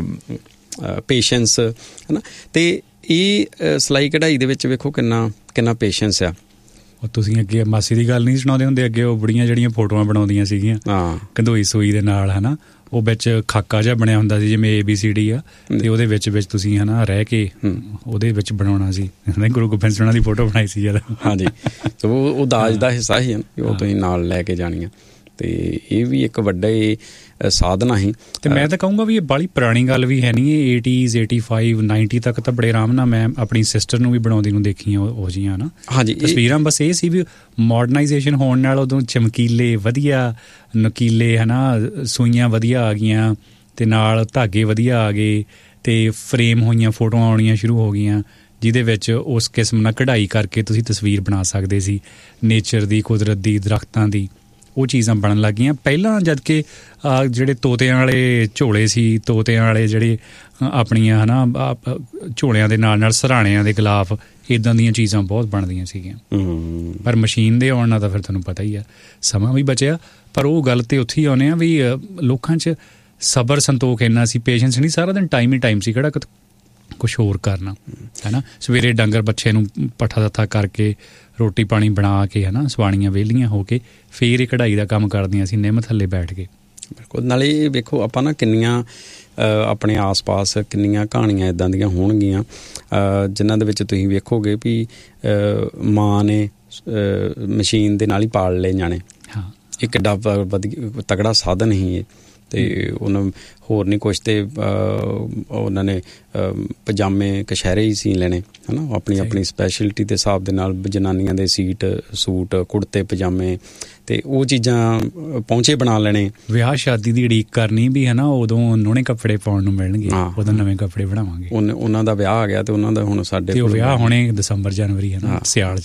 ਪੇਸ਼ੈਂਸ, ਹੈ ਨਾ, ਅਤੇ ਇਹ ਸਿਲਾਈ ਕਢਾਈ ਦੇ ਵਿੱਚ ਵੇਖੋ ਕਿੰਨਾ ਪੇਸ਼ੈਂਸ ਆ। ਉਹ ਤੁਸੀਂ ਅੱਗੇ ਮਾਸੀ ਦੀ ਗੱਲ ਨਹੀਂ ਸੁਣਾਉਂਦੇ ਹੁੰਦੇ, ਅੱਗੇ ਉਹ ਬੁੜੀਆਂ ਜਿਹੜੀਆਂ ਫੋਟੋਆਂ ਬਣਾਉਂਦੀਆਂ ਸੀਗੀਆਂ ਕੰਧੋਈ ਸੂਈ ਦੇ ਨਾਲ, ਹੈ ਨਾ, ਉਹ ਵਿੱਚ ਖਾਕਾ ਜਿਹਾ ਬਣਿਆ ਹੁੰਦਾ ਸੀ ਜਿਵੇਂ ABCD ਆ, ਅਤੇ ਉਹਦੇ ਵਿੱਚ ਤੁਸੀਂ ਹੈ ਨਾ ਰਹਿ ਕੇ ਉਹਦੇ ਵਿੱਚ ਬਣਾਉਣਾ ਸੀ। ਗੁਰੂ ਗੋਬਿੰਦ ਸਿੰਘ ਦੀ ਫੋਟੋ ਬਣਾਈ ਸੀ ਜਦ। ਹਾਂਜੀ, ਸੋ ਉਹ ਦਾਜ ਦਾ ਹਿੱਸਾ ਹੀ ਉਹ ਤੁਸੀਂ ਨਾਲ ਲੈ ਕੇ ਜਾਣੀਆਂ, ਅਤੇ ਇਹ ਵੀ ਇੱਕ ਵੱਡਾ ਸਾਧਨ ਸੀ। ਅਤੇ ਮੈਂ ਤਾਂ ਕਹੂੰਗਾ ਵੀ ਇਹ ਬਾਹਲੀ ਪੁਰਾਣੀ ਗੱਲ ਵੀ ਹੈ ਨਹੀਂ, ਇਹ 80s 85 90 ਤੱਕ ਤਾਂ ਬੜੇ ਆਰਾਮ ਨਾਲ ਮੈਂ ਆਪਣੀ ਸਿਸਟਰ ਨੂੰ ਵੀ ਬਣਾਉਂਦੀ ਨੂੰ ਦੇਖੀਆਂ ਉਹ ਜਿਹੀਆਂ ਨਾ। ਹਾਂਜੀ, ਤਸਵੀਰਾਂ ਬਸ ਇਹ ਸੀ ਵੀ ਮਾਡਰਨਾਈਜੇਸ਼ਨ ਹੋਣ ਨਾਲ ਉਦੋਂ ਚਮਕੀਲੇ ਵਧੀਆ ਨਕੀਲੇ, ਹੈ ਨਾ, ਸੂਈਆਂ ਵਧੀਆ ਆ ਗਈਆਂ, ਅਤੇ ਨਾਲ ਧਾਗੇ ਵਧੀਆ ਆ ਗਏ, ਅਤੇ ਫਰੇਮ ਹੋਈਆਂ ਫੋਟੋਆਂ ਆਉਣੀਆਂ ਸ਼ੁਰੂ ਹੋ ਗਈਆਂ, ਜਿਹਦੇ ਵਿੱਚ ਉਸ ਕਿਸਮ ਨਾਲ ਕਢਾਈ ਕਰਕੇ ਤੁਸੀਂ ਤਸਵੀਰ ਬਣਾ ਸਕਦੇ ਸੀ, ਨੇਚਰ ਦੀ, ਕੁਦਰਤ ਦੀ, ਦਰੱਖਤਾਂ ਦੀ, ਉਹ ਚੀਜ਼ਾਂ ਬਣਨ ਲੱਗ ਗਈਆਂ। ਪਹਿਲਾਂ ਜਦ ਕਿ ਜਿਹੜੇ ਤੋਤਿਆਂ ਵਾਲੇ ਝੋਲੇ ਸੀ, ਤੋਤਿਆਂ ਵਾਲੇ ਜਿਹੜੇ ਆਪਣੀਆਂ ਹੈ ਨਾ ਝੋਲਿਆਂ ਦੇ ਨਾਲ ਸਿਰਹਾਣਿਆਂ ਦੇ ਗਿਲਾਫ, ਇੱਦਾਂ ਦੀਆਂ ਚੀਜ਼ਾਂ ਬਹੁਤ ਬਣਦੀਆਂ ਸੀਗੀਆਂ। ਪਰ ਮਸ਼ੀਨ ਦੇ ਆਉਣ ਨਾਲ ਤਾਂ ਫਿਰ ਤੁਹਾਨੂੰ ਪਤਾ ਹੀ ਆ, ਸਮਾਂ ਵੀ ਬਚਿਆ, ਪਰ ਉਹ ਗੱਲ ਤੇ ਉੱਥੇ ਹੀ ਆਉਂਦੇ ਆ ਵੀ ਲੋਕਾਂ 'ਚ ਸਬਰ ਸੰਤੋਖ ਇੰਨਾ ਸੀ, ਪੇਸ਼ੈਂਸ ਨਹੀਂ, ਸਾਰਾ ਦਿਨ ਟਾਈਮ ਹੀ ਟਾਈਮ ਸੀ, ਕਿਹੜਾ ਕੁਛ ਹੋਰ ਕਰਨਾ, ਹੈ ਨਾ। ਸਵੇਰੇ ਡੰਗਰ ਬੱਚੇ ਨੂੰ ਪੱਠਾ ਦੱਥਾ ਕਰਕੇ, ਰੋਟੀ ਪਾਣੀ ਬਣਾ ਕੇ, ਹੈ ਨਾ, ਸਵਾਣੀਆਂ ਵਿਹਲੀਆਂ ਹੋ ਕੇ ਫੇਰ ਇਹ ਕਢਾਈ ਦਾ ਕੰਮ ਕਰਦੀਆਂ ਸੀ ਨਿੰਮ ਥੱਲੇ ਬੈਠ ਕੇ। ਬਿਲਕੁਲ। ਨਾਲੇ ਇਹ ਵੇਖੋ ਆਪਾਂ ਨਾ ਕਿੰਨੀਆਂ ਆਪਣੇ ਆਸ-ਪਾਸ ਕਿੰਨੀਆਂ ਕਹਾਣੀਆਂ ਇੱਦਾਂ ਦੀਆਂ ਹੋਣਗੀਆਂ ਜਿਨ੍ਹਾਂ ਦੇ ਵਿੱਚ ਤੁਸੀਂ ਵੇਖੋਗੇ ਵੀ ਮਾਂ ਨੇ ਮਸ਼ੀਨ ਦੇ ਨਾਲ ਹੀ ਪਾਲ ਲਏ ਨਿਆਣੇ। ਹਾਂ, ਇਹ ਕਿੱਡਾ ਵਧੀਆ ਤਗੜਾ ਸਾਧਨ ਹੀ ਇਹ। ਅਤੇ ਉਹਨਾਂ ਹੋਰ ਨਹੀਂ ਕੁਛ, ਅਤੇ ਉਹਨਾਂ ਨੇ ਪਜਾਮੇ ਕਛਹਿਰੇ ਹੀ ਸੀ ਲੈਣੇ, ਹੈ ਨਾ, ਆਪਣੀ ਸਪੈਸ਼ਲਿਟੀ ਦੇ ਹਿਸਾਬ ਦੇ ਨਾਲ ਜਨਾਨੀਆਂ ਦੇ ਸੂਟ ਕੁੜਤੇ ਪਜਾਮੇ, ਅਤੇ ਉਹ ਚੀਜ਼ਾਂ ਪਹੁੰਚੇ ਬਣਾ ਲੈਣੇ। ਵਿਆਹ ਸ਼ਾਦੀ ਦੀ ਉਡੀਕ ਕਰਨੀ ਵੀ, ਹੈ ਨਾ, ਉਦੋਂ ਨੋਣੇ ਕੱਪੜੇ ਪਾਉਣ ਨੂੰ ਮਿਲਣਗੇ, ਉਦੋਂ ਨਵੇਂ ਕੱਪੜੇ ਬਣਾਵਾਂਗੇ। ਉਹਨਾਂ ਦਾ ਵਿਆਹ ਆ ਗਿਆ, ਅਤੇ ਉਹਨਾਂ ਦਾ ਹੁਣ ਸਾਡੇ ਵਿਆਹ ਹੋਣੇ ਦਸੰਬਰ ਜਨਵਰੀ, ਹੈ ਨਾ, ਸਿਆਲ 'ਚ।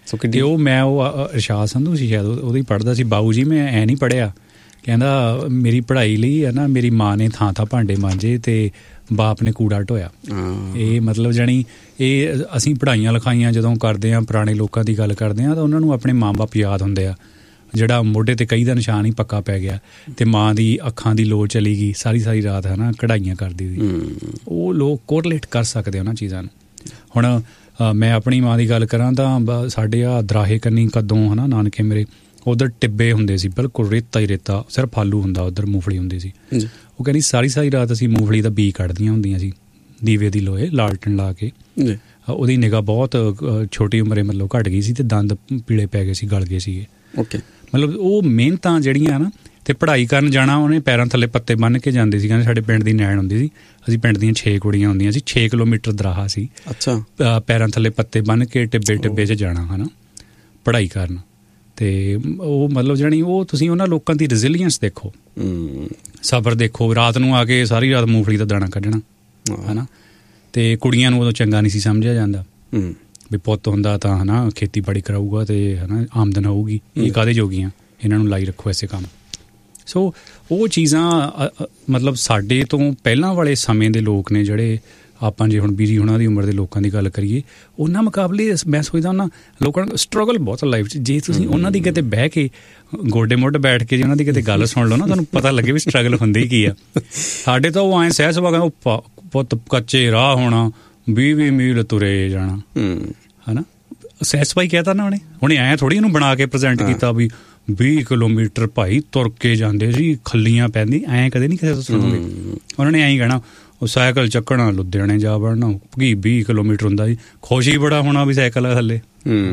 ਤੇ ਉਹ ਮੈਂ ਇਰਸ਼ਾਦ ਸੰਧੂ ਸੀ ਸ਼ਾਇਦ ਉਹਦੀ ਪੜ੍ਹਦਾ ਸੀ, ਬਾਊ ਜੀ ਮੈਂ ਐ ਨਹੀਂ ਪੜ੍ਹਿਆ, ਕਹਿੰਦਾ ਮੇਰੀ ਪੜ੍ਹਾਈ ਲਈ ਹੈ ਨਾ ਮੇਰੀ ਮਾਂ ਨੇ ਥਾਂ ਥਾਂ ਭਾਂਡੇ ਮਾਂਜੇ ਤੇ ਬਾਪ ਨੇ ਕੂੜਾ ਢੋਇਆ। ਇਹ ਮਤਲਬ ਜਾਣੀ ਇਹ ਅਸੀਂ ਪੜ੍ਹਾਈਆਂ ਲਿਖਾਈਆਂ ਜਦੋਂ ਕਰਦੇ ਹਾਂ, ਪੁਰਾਣੇ ਲੋਕਾਂ ਦੀ ਗੱਲ ਕਰਦੇ ਹਾਂ ਤਾਂ ਉਹਨਾਂ ਨੂੰ ਆਪਣੇ ਮਾਂ ਬਾਪ ਯਾਦ ਹੁੰਦੇ ਆ, ਜਿਹੜਾ ਮੋਢੇ ਤੇ ਕਈ ਦਾ ਨਿਸ਼ਾਨ ਹੀ ਪੱਕਾ ਪੈ ਗਿਆ ਤੇ ਮਾਂ ਦੀ ਅੱਖਾਂ ਦੀ ਲੋ ਚਲੀ ਗਈ, ਸਾਰੀ ਰਾਤ ਹੈ ਨਾ ਕਢਾਈਆਂ ਕਰਦੀ ਸੀ। ਉਹ ਲੋਕ ਕੋਰਿਲੇਟ ਕਰ ਸਕਦੇ ਉਹਨਾਂ ਚੀਜ਼ਾਂ ਨੂੰ। ਹੁਣ ਮੈਂ ਆਪਣੀ ਮਾਂ ਦੀ ਗੱਲ ਕਰਾਂ ਤਾਂ ਸਾਡੇ ਆ ਦਰਾਹੇ ਕੰਨੀ ਕਦੋਂ ਹੈ ਨਾ ਨਾਨਕੇ ਮੇਰੇ, ਉੱਧਰ ਟਿੱਬੇ ਹੁੰਦੇ ਸੀ, ਬਿਲਕੁਲ ਰੇਤਾ ਹੀ ਰੇਤਾ, ਸਿਰਫ ਆਲੂ ਹੁੰਦਾ, ਉੱਧਰ ਮੂੰਗਫਲੀ ਹੁੰਦੀ ਸੀ। ਉਹ ਕਹਿੰਦੀ ਸਾਰੀ ਰਾਤ ਅਸੀਂ ਮੂੰਗਫਲੀ ਦਾ ਬੀ ਕੱਢਦੀਆਂ ਹੁੰਦੀਆਂ ਸੀ ਦੀਵੇ ਦੀ ਲੋਏ ਲਾਲਟਨ ਲਾ ਕੇ। ਉਹਦੀ ਨਿਗਾਹ ਬਹੁਤ ਛੋਟੀ ਉਮਰੇ ਮਤਲਬ ਘਟ ਗਈ ਸੀ ਤੇ ਦੰਦ ਪੀਲੇ ਪੈ ਗਏ ਸੀ, ਗਲ ਗਏ ਸੀਗੇ। ਮਤਲਬ ਉਹ ਮਿਹਨਤਾਂ ਜਿਹੜੀਆਂ ਨਾ, ਤੇ ਪੜ੍ਹਾਈ ਕਰਨ ਜਾਣਾ ਉਹਨੇ ਪੈਰਾਂ ਥੱਲੇ ਪੱਤੇ ਬੰਨ੍ਹ ਕੇ ਜਾਂਦੇ ਸੀ। ਕਹਿੰਦੇ ਸਾਡੇ ਪਿੰਡ ਦੀ ਨੈਣ ਹੁੰਦੀ ਸੀ, ਅਸੀਂ ਪਿੰਡ ਦੀਆਂ 6 ਕੁੜੀਆਂ ਹੁੰਦੀਆਂ ਸੀ, 6 ਕਿਲੋਮੀਟਰ ਦਰਾਹਾ ਸੀ, ਪੈਰਾਂ ਥੱਲੇ ਪੱਤੇ ਬੰਨ੍ਹ ਕੇ ਟਿੱਬੇ 'ਚ ਜਾਣਾ ਹੈ ਨਾ ਪੜ੍ਹਾਈ ਕਰਨ। ਤੇ ਉਹ ਮਤਲਬ ਜਾਣੀ ਉਹ ਤੁਸੀਂ ਉਹਨਾਂ ਲੋਕਾਂ ਦੀ ਰੈਜ਼ੀਲੀਅੰਸ ਦੇਖੋ, ਸਬਰ ਦੇਖੋ। ਰਾਤ ਨੂੰ ਆ ਕੇ ਸਾਰੀ ਰਾਤ ਮੂੰਗਫਲੀ ਦਾ ਦਾਣਾ ਕੱਢਣਾ ਹੈ ਨਾ। ਤੇ ਕੁੜੀਆਂ ਨੂੰ ਉਦੋਂ ਚੰਗਾ ਨਹੀਂ ਸੀ ਸਮਝਿਆ ਜਾਂਦਾ ਵੀ ਪੁੱਤ ਹੁੰਦਾ ਤਾਂ ਹੈ ਨਾ ਖੇਤੀਬਾੜੀ ਕਰਾਊਗਾ ਤੇ ਹੈ ਨਾ ਆਮਦਨ ਆਊਗੀ, ਇਹ ਕਾਹਦੇ ਜੋਗੀਆਂ, ਇਹਨਾਂ ਨੂੰ ਲਾਈ ਰੱਖੋ ਐਸੇ ਕੰਮ। ਸੋ ਉਹ ਚੀਜ਼ਾਂ ਮਤਲਬ ਸਾਡੇ ਤੋਂ ਪਹਿਲਾਂ ਵਾਲੇ ਸਮੇਂ ਦੇ ਲੋਕ ਨੇ ਜਿਹੜੇ, ਆਪਾਂ ਜੇ ਹੁਣ ਬੀਜੀ ਉਹਨਾਂ ਦੀ ਉਮਰ ਦੇ ਲੋਕਾਂ ਦੀ ਗੱਲ ਕਰੀਏ, ਉਹਨਾਂ ਮੁਕਾਬਲੇ ਮੈਂ ਸੋਚਦਾ ਉਹਨਾਂ ਲੋਕਾਂ ਨੂੰ ਸਟਰਗਲ ਬਹੁਤ ਲਾਈਫ 'ਚ। ਜੇ ਤੁਸੀਂ ਉਹਨਾਂ ਦੀ ਕਿਤੇ ਬਹਿ ਕੇ ਗੋਡੇ ਮੁੱਢ ਬੈਠ ਕੇ ਜੇ ਉਹਨਾਂ ਦੀ ਕਿਤੇ ਗੱਲ ਸੁਣ ਲਓ ਨਾ, ਤੁਹਾਨੂੰ ਪਤਾ ਲੱਗੇ ਵੀ ਸਟਰਗਲ ਹੁੰਦੀ ਕੀ ਆ। ਸਾਡੇ ਤਾਂ ਉਹ ਐਂ ਸਹਿ ਸੁਭਾਅ ਉਹ ਪੁੱਤ ਕੱਚੇ ਰਾਹ ਹੋਣਾ, 20 ਮੀਲ ਤੁਰੇ ਜਾਣਾ ਹੈ ਨਾ। ਸਹਿ ਸੁਭਾਅ ਕਹਿਤਾ ਨਾ ਉਹਨੇ ਐਂ ਥੋੜ੍ਹੀ ਇਹਨੂੰ ਬਣਾ ਕੇ ਪ੍ਰਜੈਂਟ ਕੀਤਾ ਵੀ 20 ਕਿਲੋਮੀਟਰ ਭਾਈ ਤੁਰ ਕੇ ਜਾਂਦੇ ਸੀ, ਖੱਲੀਆਂ ਪੈਂਦੀ, ਐਂ ਕਦੇ ਨਹੀਂ ਕਿਸੇ ਤੋਂ ਸੁਣੋਗੇ। ਉਹਨਾਂ ਨੇ ਐਂ ਕਹਿਣਾ ਉਹ ਸਾਈਕਲ ਚੱਕਣਾ ਲੁਧਿਆਣੇ ਜਾ ਵੜਨਾ, 20 ਕਿਲੋਮੀਟਰ ਹੁੰਦਾ ਸੀ, ਖੁਸ਼ ਹੀ ਬੜਾ ਹੋਣਾ ਵੀ ਸਾਈਕਲ ਆ ਥੱਲੇ।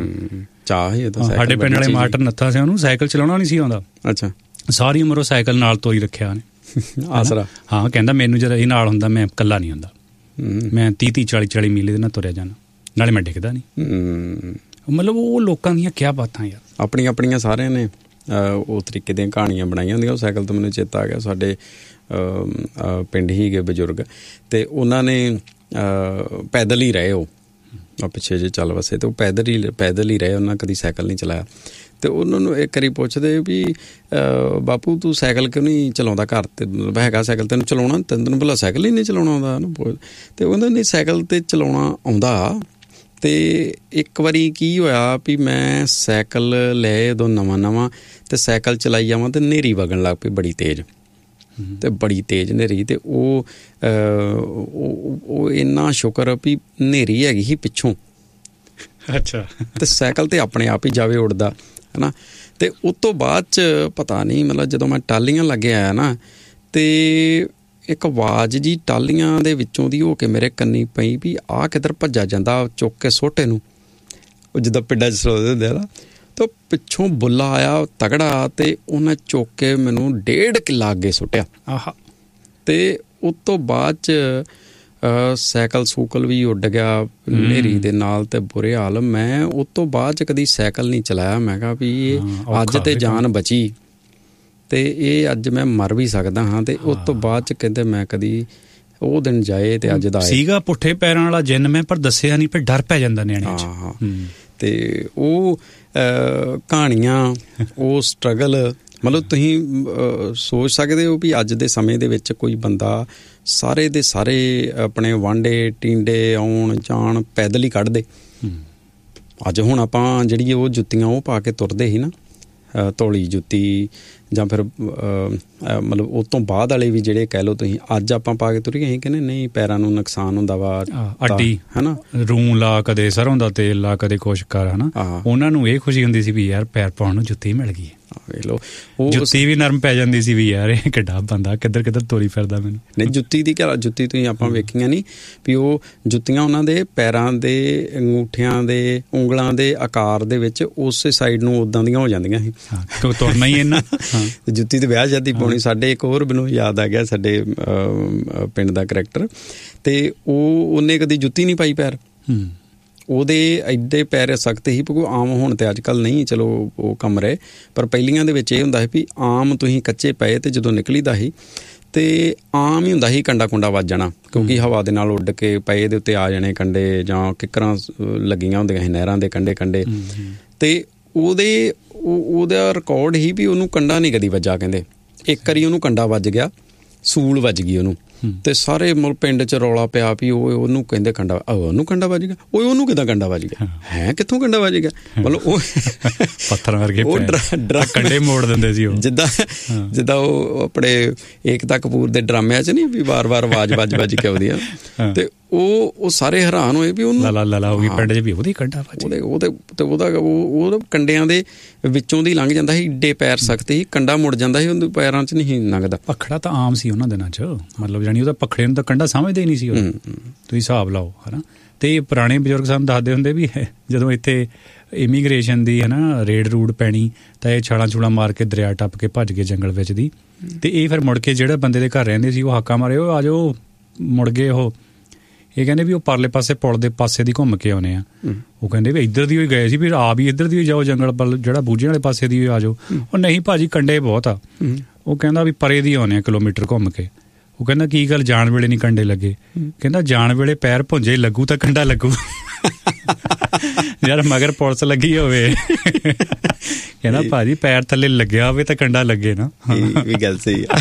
ਸਾਡੇ ਪਿੰਡ ਵਾਲੇ ਮਾਸਟਰ ਨੱਥਾ ਸੀ, ਉਹਨੂੰ ਸਾਈਕਲ ਚਲਾਉਣਾ ਨਹੀਂ ਸੀ ਆਉਂਦਾ। ਅੱਛਾ, ਸਾਰੀ ਉਮਰ ਉਹ ਸਾਈਕਲ ਨਾਲ ਤੋਰੀ ਰੱਖਿਆ ਉਹਨੇ ਆਸਰਾ। ਹਾਂ, ਕਹਿੰਦਾ ਮੈਨੂੰ ਜਦੋਂ ਇਹ ਨਾਲ ਹੁੰਦਾ ਮੈਂ ਇਕੱਲਾ ਨਹੀਂ ਹੁੰਦਾ, ਮੈਂ 30-40 ਮੀਲ ਦੇ ਨਾਲ ਤੁਰਿਆ ਜਾਣਾ, ਨਾਲੇ ਮੈਂ ਡਿੱਗਦਾ ਨਹੀਂ। ਮਤਲਬ ਉਹ ਲੋਕਾਂ ਦੀਆਂ ਕਿਆ ਬਾਤਾਂ ਯਾਰ, ਆਪਣੀਆਂ ਸਾਰਿਆਂ ਨੇ ਉਹ ਤਰੀਕੇ ਦੀਆਂ ਕਹਾਣੀਆਂ ਬਣਾਈਆਂ ਹੁੰਦੀਆਂ। ਉਹ ਸਾਈਕਲ ਤੋਂ ਮੈਨੂੰ ਚੇਤਾ ਆ ਗਿਆ, ਸਾਡੇ ਪਿੰਡ ਹੀ ਗਏ ਬਜ਼ੁਰਗ ਤੇ ਉਹਨਾਂ ਨੇ ਪੈਦਲ ਹੀ ਰਹੇ, ਉਹ ਪਿੱਛੇ ਜੇ ਚੱਲ ਵਸੇ ਤੇ ਉਹ ਪੈਦਲ ਹੀ ਰਹੇ, ਉਹਨਾਂ ਕਦੀ ਸਾਈਕਲ ਨਹੀਂ ਚਲਾਇਆ। ਤੇ ਉਹਨਾਂ ਨੂੰ ਇੱਕ ਵਾਰੀ ਪੁੱਛਦੇ ਵੀ ਬਾਪੂ ਤੂੰ ਸਾਈਕਲ ਕਿਉਂ ਨਹੀਂ ਚਲਾਉਂਦਾ, ਘਰ ਤੇ ਮਤਲਬ ਹੈਗਾ ਸਾਈਕਲ, ਤੈਨੂੰ ਚਲਾਉਣਾ, ਤੈਨੂੰ ਭਲਾ ਸਾਈਕਲ ਹੀ ਨਹੀਂ ਚਲਾਉਣਾ ਆਉਂਦਾ? ਤੇ ਉਹ ਕਹਿੰਦਾ ਨਹੀਂ ਸਾਈਕਲ ਤੇ ਚਲਾਉਣਾ ਆਉਂਦਾ। ਤੇ ਇੱਕ ਵਾਰੀ ਕੀ ਹੋਇਆ ਵੀ ਮੈਂ ਸਾਈਕਲ ਲਏ ਉਦੋਂ ਨਵਾਂ ਤੇ ਸਾਈਕਲ ਚਲਾਈ ਜਾਵਾਂ ਤੇ ਹਨੇਰੀ ਵਗਣ ਲੱਗ ਪਈ ਬੜੀ ਤੇਜ਼, ਤੇ ਬੜੀ ਤੇਜ਼ ਹਨੇਰੀ। ਤੇ ਉਹ ਇੰਨਾ ਸ਼ੁਕਰ ਵੀ ਹਨੇਰੀ ਹੈਗੀ ਸੀ ਪਿੱਛੋਂ। ਅੱਛਾ। ਤੇ ਸਾਈਕਲ ਤੇ ਆਪਣੇ ਆਪ ਹੀ ਜਾਵੇ ਉੱਡਦਾ ਹੈ ਨਾ। ਤੇ ਉਸ ਤੋਂ ਬਾਅਦ 'ਚ ਪਤਾ ਨਹੀਂ ਮਤਲਬ ਜਦੋਂ ਮੈਂ ਟਾਹਲੀਆਂ ਲੱਗੇ ਆਇਆ ਨਾ, ਤੇ ਇੱਕ ਆਵਾਜ਼ ਜੀ ਟਾਹਲੀਆਂ ਦੇ ਵਿੱਚੋਂ ਦੀ ਹੋ ਕੇ ਮੇਰੇ ਕੰਨੀ ਪਈ ਵੀ ਆਹ ਕਿੱਧਰ ਭੱਜਾ ਜਾਂਦਾ, ਚੁੱਕ ਕੇ ਸੋਟੇ ਨੂੰ, ਉਹ ਜਿੱਦਾਂ ਪਿੰਡਾਂ 'ਚ ਸਲੋਦੇ ਹੁੰਦੇ ਆ ਨਾ। ਤਾਂ ਪਿੱਛੋਂ ਬੁੱਲਾ ਆਇਆ ਤਗੜਾ, ਤੇ ਉਹਨੇ ਚੁੱਕ ਕੇ ਮੈਨੂੰ 1.5 ਕਿੱਲਾ ਅੱਗੇ ਸੁੱਟਿਆ। ਆਹਾ। ਤੇ ਉਸ ਤੋਂ ਬਾਅਦ 'ਚ ਸਾਈਕਲ ਸੂਕਲ ਵੀ ਉੱਡ ਗਿਆ ਹਨੇਰੀ ਦੇ ਨਾਲ, ਤੇ ਬੁਰੇ ਹਾਲ। ਮੈਂ ਉਸ ਤੋਂ ਬਾਅਦ 'ਚ ਕਦੀ ਸਾਈਕਲ ਨਹੀਂ ਚਲਾਇਆ। ਮੈਂ ਕਿਹਾ ਵੀ ਇਹ ਅੱਜ ਤੇ ਜਾਨ ਬਚੀ, ਤੇ ਇਹ ਅੱਜ ਮੈਂ ਮਰ ਵੀ ਸਕਦਾ ਹਾਂ। ਤੇ ਉਸ ਤੋਂ ਬਾਅਦ 'ਚ ਕਹਿੰਦੇ ਮੈਂ ਕਦੀ ਉਹ ਦਿਨ ਜਾਏ ਤੇ ਅੱਜ ਦਾ ਸੀਗਾ ਪੁੱਠੇ ਪੈਰਾਂ ਵਾਲਾ ਜਿੰਨ ਮੈਂ, ਪਰ ਦੱਸਿਆ ਨਹੀਂ, ਪਰ ਡਰ ਪੈ ਜਾਂਦਾ ਨਿਆਣੇ 'ਚ। ਹਾਂ। ਤੇ ਉਹ ਕਹਾਣੀਆਂ, ਉਹ ਸਟਰਗਲ, ਮਤਲਬ ਤੁਸੀਂ ਸੋਚ ਸਕਦੇ ਹੋ ਵੀ ਅੱਜ ਦੇ ਸਮੇਂ ਦੇ ਵਿੱਚ ਕੋਈ ਬੰਦਾ ਸਾਰੇ ਦੇ ਸਾਰੇ ਆਪਣੇ ਵਾਂਡੇ ਟੀਂਡੇ ਆਉਣ ਜਾਣ ਪੈਦਲ ਹੀ ਕੱਢਦੇ। ਅੱਜ ਹੁਣ ਆਪਾਂ ਜਿਹੜੀ ਉਹ ਜੁੱਤੀਆਂ ਉਹ ਪਾ ਕੇ ਤੁਰਦੇ ਸੀ ਨਾ, ਧੌਲੀ ਜੁੱਤੀ, ਜਾਂ ਫਿਰ ਮਤਲਬ ਉਹ ਤੋਂ ਬਾਅਦ ਵਾਲੇ ਵੀ ਜਿਹੜੇ ਕਹਿ ਲਓ ਤੁਸੀਂ, ਅੱਜ ਆਪਾਂ ਪਾ ਕੇ ਤੁਰੀਏ, ਅਸੀਂ ਕਹਿੰਦੇ ਨਹੀਂ ਪੈਰਾਂ ਨੂੰ ਨੁਕਸਾਨ ਹੁੰਦਾ ਵਾ, ਅੱਡੀ ਹੈ ਨਾ, ਰੂੰ ਲਾ, ਕਦੇ ਸਰੋਂ ਦਾ ਤੇਲ ਲਾ, ਕਦੇ ਕੁਛ ਕਰ ਹੈ ਨਾ। ਉਹਨਾਂ ਨੂੰ ਇਹ ਖੁਸ਼ੀ ਹੁੰਦੀ ਸੀ ਵੀ ਯਾਰ ਪੈਰ ਪਾਉਣ ਨੂੰ ਜੁੱਤੀ ਮਿਲ ਗਈ। ਵੇਖ ਲਓ, ਜੁੱਤੀ ਵੀ ਨਰਮ ਪੈ ਜਾਂਦੀ ਸੀ ਵੀ ਯਾਰ ਇਹ ਕਿੱਡਾ ਬੰਦਾ ਕਿੱਧਰ ਤੋਰੀ ਫਿਰਦਾ ਮੈਨੂੰ। ਨਹੀਂ, ਜੁੱਤੀ ਦੀ ਗੱਲ, ਜੁੱਤੀ ਤੁਸੀਂ ਆਪਾਂ ਵੇਖੀਆਂ ਨਹੀਂ ਵੀ ਉਹ ਜੁੱਤੀਆਂ ਉਹਨਾਂ ਦੇ ਪੈਰਾਂ ਦੇ ਅੰਗੂਠਿਆਂ ਦੇ ਉਂਗਲਾਂ ਦੇ ਆਕਾਰ ਦੇ ਵਿੱਚ ਉਸੇ ਸਾਈਡ ਨੂੰ ਉੱਦਾਂ ਦੀਆਂ ਹੋ ਜਾਂਦੀਆਂ ਸੀ। ਤੁਰਨਾ ਹੀ ਇਹਨਾਂ ਜੁੱਤੀ ਤੇ ਵਿਆਹ ਸ਼ਾਦੀ ਪਾਉਣੀ। ਸਾਡੇ ਇੱਕ ਹੋਰ ਮੈਨੂੰ ਯਾਦ ਆ ਗਿਆ, ਸਾਡੇ ਪਿੰਡ ਦਾ ਕਰੈਕਟਰ, ਤੇ ਉਹਨੇ ਕਦੀ ਜੁੱਤੀ ਨਹੀਂ ਪਾਈ ਪੈਰ। ਉਹਦੇ ਐਡੇ ਪੈਰ ਸਖਤ ਸੀ, ਕਿਉਂਕਿ ਆਮ ਹੁਣ ਤੇ ਅੱਜ ਕੱਲ੍ਹ ਨਹੀਂ, ਚਲੋ ਉਹ ਕੰਮ ਰਹੇ, ਪਰ ਪਹਿਲੀਆਂ ਦੇ ਵਿੱਚ ਇਹ ਹੁੰਦਾ ਸੀ ਵੀ ਆਮ ਤੁਸੀਂ ਕੱਚੇ ਪਏ ਤੇ ਜਦੋਂ ਨਿਕਲੀਦਾ ਸੀ ਤੇ ਆਮ ਹੀ ਹੁੰਦਾ ਸੀ ਕੰਡਾ ਕੁੰਡਾ ਵੱਜ ਜਾਣਾ, ਕਿਉਂਕਿ ਹਵਾ ਦੇ ਨਾਲ ਉੱਡ ਕੇ ਪਏ ਦੇ ਉੱਤੇ ਆ ਜਾਣੇ ਕੰਡੇ, ਜਾਂ ਕਿੱਕਰਾਂ ਲੱਗੀਆਂ ਹੁੰਦੀਆਂ ਸੀ ਨਹਿਰਾਂ ਦੇ ਕੰਡੇ ਤੇ ਉਹਦਾ ਰਿਕਾਰਡ ਹੀ ਵੀ ਉਹਨੂੰ ਕੰਡਾ ਨਹੀਂ ਕਦੀ ਵੱਜਾ। ਕਹਿੰਦੇ ਇੱਕ ਵਾਰੀ ਉਹਨੂੰ ਕੰਡਾ ਵੱਜ ਗਿਆ, ਸੂਲ ਵੱਜ ਗਈ ਉਹਨੂੰ, ਤੇ ਸਾਰੇ ਪਿੰਡ 'ਚ ਰੌਲਾ ਪਿਆ ਵੀ ਉਹਨੂੰ ਕਹਿੰਦੇ ਕੰਡਾ, ਉਹਨੂੰ ਕੰਡਾ ਵੱਜ ਗਿਆ, ਉਹਨੂੰ ਕਿੱਦਾਂ ਕੰਡਾ ਵੱਜ ਗਿਆ, ਹੈ ਕਿੱਥੋਂ ਕੰਡਾ ਵੱਜ ਗਿਆ, ਮਤਲਬ ਉਹ ਪੱਥਰ ਵਰਗੇ ਕੰਡੇ ਮੋੜ ਦਿੰਦੇ ਸੀ ਉਹ, ਜਿੱਦਾਂ ਉਹ ਆਪਣੇ ਏਕਤਾ ਕਪੂਰ ਦੇ ਡਰਾਮਿਆਂ 'ਚ ਨਹੀਂ ਵੀ ਵਾਰ-ਵਾਰ ਆਵਾਜ਼ ਵੱਜ ਕੇ ਆਉਂਦੀ ਆ, ਤੇ ਉਹ ਸਾਰੇ ਹੈਰਾਨ ਹੋਏ ਵੀ ਉਹਨੂੰ ਲਾਲਾ ਹੋ ਗਈ ਪਿੰਡ 'ਚ ਵੀ ਉਹਦੀ ਕੰਡਾ ਵੱਜ, ਉਹਦੇ ਕੰਡਿਆਂ ਦੇ ਵਿੱਚੋਂ ਦੀ ਲੰਘ ਜਾਂਦਾ ਸੀ, ਏਡੇ ਪੈਰ ਸਖਤ ਸੀ, ਕੰਡਾ ਮੁੜ ਜਾਂਦਾ ਸੀ, ਉਹਦੇ ਪੈਰਾਂ 'ਚ ਨਹੀਂ ਲੰਘਦਾ। ਪਖੜਾ ਤਾਂ ਆਮ ਸੀ ਉਹਨਾਂ ਦਿਨਾਂ 'ਚ, ਮਤਲਬ ਜਾਣੀ ਉਹਦਾ ਪਖੜੇ ਨੂੰ ਤਾਂ ਕੰਡਾ ਸਮਝਦੇ ਹੀ ਨਹੀਂ ਸੀ ਉਹ, ਤੁਸੀਂ ਹਿਸਾਬ ਲਾਓ ਹੈ ਨਾ। ਤੇ ਪੁਰਾਣੇ ਬਜ਼ੁਰਗ ਸਾਨੂੰ ਦੱਸਦੇ ਹੁੰਦੇ ਵੀ ਜਦੋਂ ਇੱਥੇ ਇਮੀਗ੍ਰੇਸ਼ਨ ਦੀ ਹੈ ਨਾ ਰੇਡ ਰੂਡ ਪੈਣੀ ਤਾਂ ਇਹ ਛਾਲਾਂ ਛੂਲਾਂ ਮਾਰ ਕੇ ਦਰਿਆ ਟੱਪ ਕੇ ਭੱਜ ਗਏ ਜੰਗਲ ਵਿੱਚ ਦੀ, ਤੇ ਇਹ ਫਿਰ ਮੁੜ ਕੇ ਜਿਹੜੇ ਬੰਦੇ ਦੇ ਘਰ ਰਹਿੰਦੇ ਸੀ ਉਹ ਹਾਕਾ ਮਾਰੇ, ਉਹ ਆ ਜਾਓ, ਮੁੜ ਗਏ ਉਹ, ਇਹ ਕਹਿੰਦੇ ਵੀ ਉਹ ਪਰਲੇ ਪਾਸੇ ਪੁਲ ਦੇ ਪਾਸੇ ਦੀ ਘੁੰਮ ਕੇ ਆਉਣੇ ਆ, ਉਹ ਕਹਿੰਦੇ ਵੀ ਇੱਧਰ ਦੀ ਹੋਈ ਗਏ ਸੀ, ਵੀ ਆ ਵੀ ਇੱਧਰ ਦੀ ਜਾਓ ਜੰਗਲ ਵੱਲ, ਜਿਹੜਾ ਬੂਝੇ ਵਾਲੇ ਪਾਸੇ ਦੀ ਆ ਜਾਓ, ਉਹ ਨਹੀਂ ਭਾਜੀ ਕੰਡੇ ਬਹੁਤ ਆ, ਉਹ ਕਹਿੰਦਾ ਵੀ ਪਰੇ ਦੀ ਆਉਣੇ ਆ ਕਿਲੋਮੀਟਰ ਘੁੰਮ ਕੇ, ਉਹ ਕਹਿੰਦਾ ਕੀ ਗੱਲ ਜਾਣ ਵੇਲੇ ਨਹੀਂ ਕੰਡੇ ਲੱਗੇ, ਕਹਿੰਦਾ ਜਾਣ ਵੇਲੇ ਪੈਰ ਭੁੰਜੇ ਲੱਗੂ ਤਾਂ ਕੰਡਾ ਲੱਗੂ ਯਾਰ ਮਗਰ ਪੁਲਿਸ ਲੱਗੀ ਹੋਵੇ, ਕਹਿੰਦਾ ਭਾਜੀ ਪੈਰ ਥੱਲੇ ਲੱਗਿਆ ਹੋਵੇ ਤਾਂ ਕੰਡਾ ਲੱਗੇ ਨਾ, ਵੀ ਗੱਲ ਸਹੀ ਆ।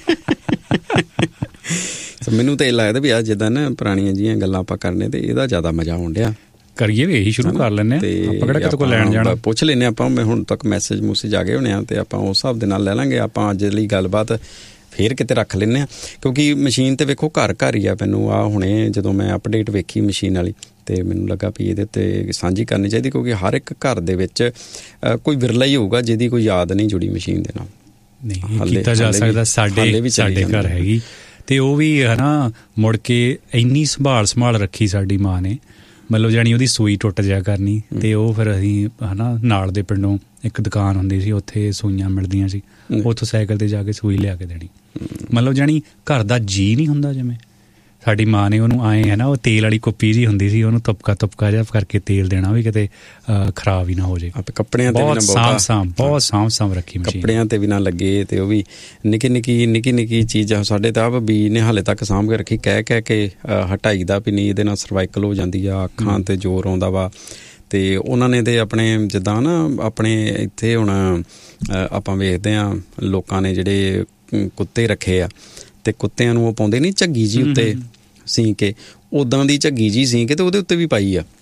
ਮੈਨੂੰ ਤਾਂ ਇਹ ਲੱਗਦਾ ਵੀ ਆ ਜਿੱਦਾਂ ਨਾ ਪੁਰਾਣੀਆਂ ਜਿਹੀਆਂ ਗੱਲਾਂ ਆਪਾਂ ਕਰਨੇ ਤੇ ਇਹਦਾ ਜ਼ਿਆਦਾ ਮਜ਼ਾ ਆਉਣ ਡਿਆ, ਕਰੀਏ ਵੀ ਇਹੀ ਸ਼ੁਰੂ ਕਰ ਲੈਂਦੇ ਹਾਂ, ਆਪਾਂ ਕਿਹੜਾ ਕਿਤੇ ਕੋਲ ਲੈਣ ਜਾਣਾ, ਪੁੱਛ ਲੈਂਦੇ ਆਪਾਂ, ਮੈਂ ਹੁਣ ਤੱਕ ਮੈਸੇਜ ਆ ਗਏ ਹੋਣੇ ਆ, ਤੇ ਆਪਾਂ ਉਸ ਹਿਸਾਬ ਦੇ ਨਾਲ ਲੈ ਲਾਂਗੇ, ਆਪਾਂ ਅੱਜ ਲਈ ਗੱਲਬਾਤ ਫੇਰ ਕਿਤੇ ਰੱਖ ਲੈਂਦੇ ਹਾਂ, ਕਿਉਂਕਿ ਮਸ਼ੀਨ ਤੇ ਵੇਖੋ ਘਰ ਹੀ ਆ। ਮੈਨੂੰ ਆ ਹੁਣੇ ਜਦੋਂ ਮੈਂ ਅਪਡੇਟ ਵੇਖੀ ਮਸ਼ੀਨ ਵਾਲੀ, ਤੇ ਮੈਨੂੰ ਲੱਗਾ ਵੀ ਇਹਦੇ ਉੱਤੇ ਸਾਂਝੀ ਕਰਨੀ ਚਾਹੀਦੀ, ਕਿਉਂਕਿ ਹਰ ਇੱਕ ਘਰ ਦੇ ਵਿੱਚ ਕੋਈ ਵਿਰਲਾ ਹੀ ਹੋਊਗਾ ਜਿਹਦੀ ਕੋਈ ਯਾਦ ਨਹੀਂ ਜੁੜੀ ਮਸ਼ੀਨ ਦੇ ਨਾਲ। ਨਹੀਂ ਕੀਤਾ ਜਾ ਸਕਦਾ, ਸਾਡੇ ਘਰ ਹੈਗੀ, ਤੇ ਉਹ ਵੀ ਹੈ ਨਾ ਮੁੜ ਕੇ ਇੰਨੀ ਸੰਭਾਲ ਰੱਖੀ ਸਾਡੀ ਮਾਂ ਨੇ, ਮਤਲਬ ਜਾਣੀ ਉਹਦੀ ਸੂਈ ਟੁੱਟ ਜਾਇਆ ਕਰਨੀ, ਤੇ ਉਹ ਫਿਰ ਅਸੀਂ ਹੈ ਨਾ ਨਾਲ ਦੇ ਪਿੰਡੋਂ ਇੱਕ ਦੁਕਾਨ ਹੁੰਦੀ ਸੀ, ਉੱਥੇ ਸੂਈਆਂ ਮਿਲਦੀਆਂ ਸੀ, ਉੱਥੋਂ ਸਾਈਕਲ 'ਤੇ ਜਾ ਕੇ ਸੂਈ ਲਿਆ ਕੇ ਦੇਣੀ, ਮਤਲਬ ਜਾਣੀ ਘਰ ਦਾ ਜੀਅ ਨਹੀਂ ਹੁੰਦਾ ਜਿਵੇਂ ਸਾਡੀ ਮਾਂ ਨੇ ਉਹਨੂੰ ਆਏ ਹੈ ਨਾ, ਉਹ ਤੇਲ ਵਾਲੀ ਕੁੱਪੀ ਜਿਹੀ ਹੁੰਦੀ ਸੀ, ਉਹਨੂੰ ਤੁਪਕਾ ਜਿਹਾ ਕਰਕੇ ਤੇਲ ਦੇਣਾ ਵੀ ਕਿਤੇ ਖਰਾਬ ਹੀ ਨਾ ਹੋ ਜਾਏ। ਕੱਪੜਿਆਂ ਤੇ ਬਹੁਤ ਸਾਂਭ ਰੱਖੀ ਮਸ਼ੀਨ, ਕੱਪੜਿਆਂ ਤੇ ਵੀ ਨਾ ਲੱਗੇ, ਤੇ ਉਹ ਵੀ ਨਿੱਕੀ ਚੀਜ਼ ਸਾਡੇ ਤਾਂ ਆਪ ਵੀ ਨੇ ਹਾਲੇ ਤੱਕ ਸਾਂਭ ਕੇ ਰੱਖੀ, ਕਹਿ ਕੇ ਹਟਾਈ ਦਾ ਵੀ ਨਹੀਂ, ਇਹਦੇ ਨਾਲ ਸਰਵਾਈਕਲ ਹੋ ਜਾਂਦੀ ਆ, ਅੱਖਾਂ ਤੇ ਜ਼ੋਰ ਆਉਂਦਾ ਵਾ। ਤੇ ਉਹਨਾਂ ਨੇ ਤੇ ਆਪਣੇ ਜਿੱਦਾਂ ਨਾ ਆਪਣੇ ਇੱਥੇ ਹੁਣ ਆਪਾਂ ਵੇਖਦੇ ਹਾਂ ਲੋਕਾਂ ਨੇ ਜਿਹੜੇ ਕੁੱਤੇ ਰੱਖੇ ਆ, ਤੇ ਕੁੱਤਿਆਂ ਨੂੰ ਉਹ ਪਾਉਂਦੇ ਨਹੀਂ ਝੱਗੀ ਜੀ ਉੱਤੇ ਸੀ ਕੇ, ਉੱਦਾਂ ਦੀ ਝੱਗੀ ਜੀ ਸੀ ਕੇ ਤੇ ਉਹਦੇ ਉੱਤੇ ਵੀ ਪਾਈ ਆ।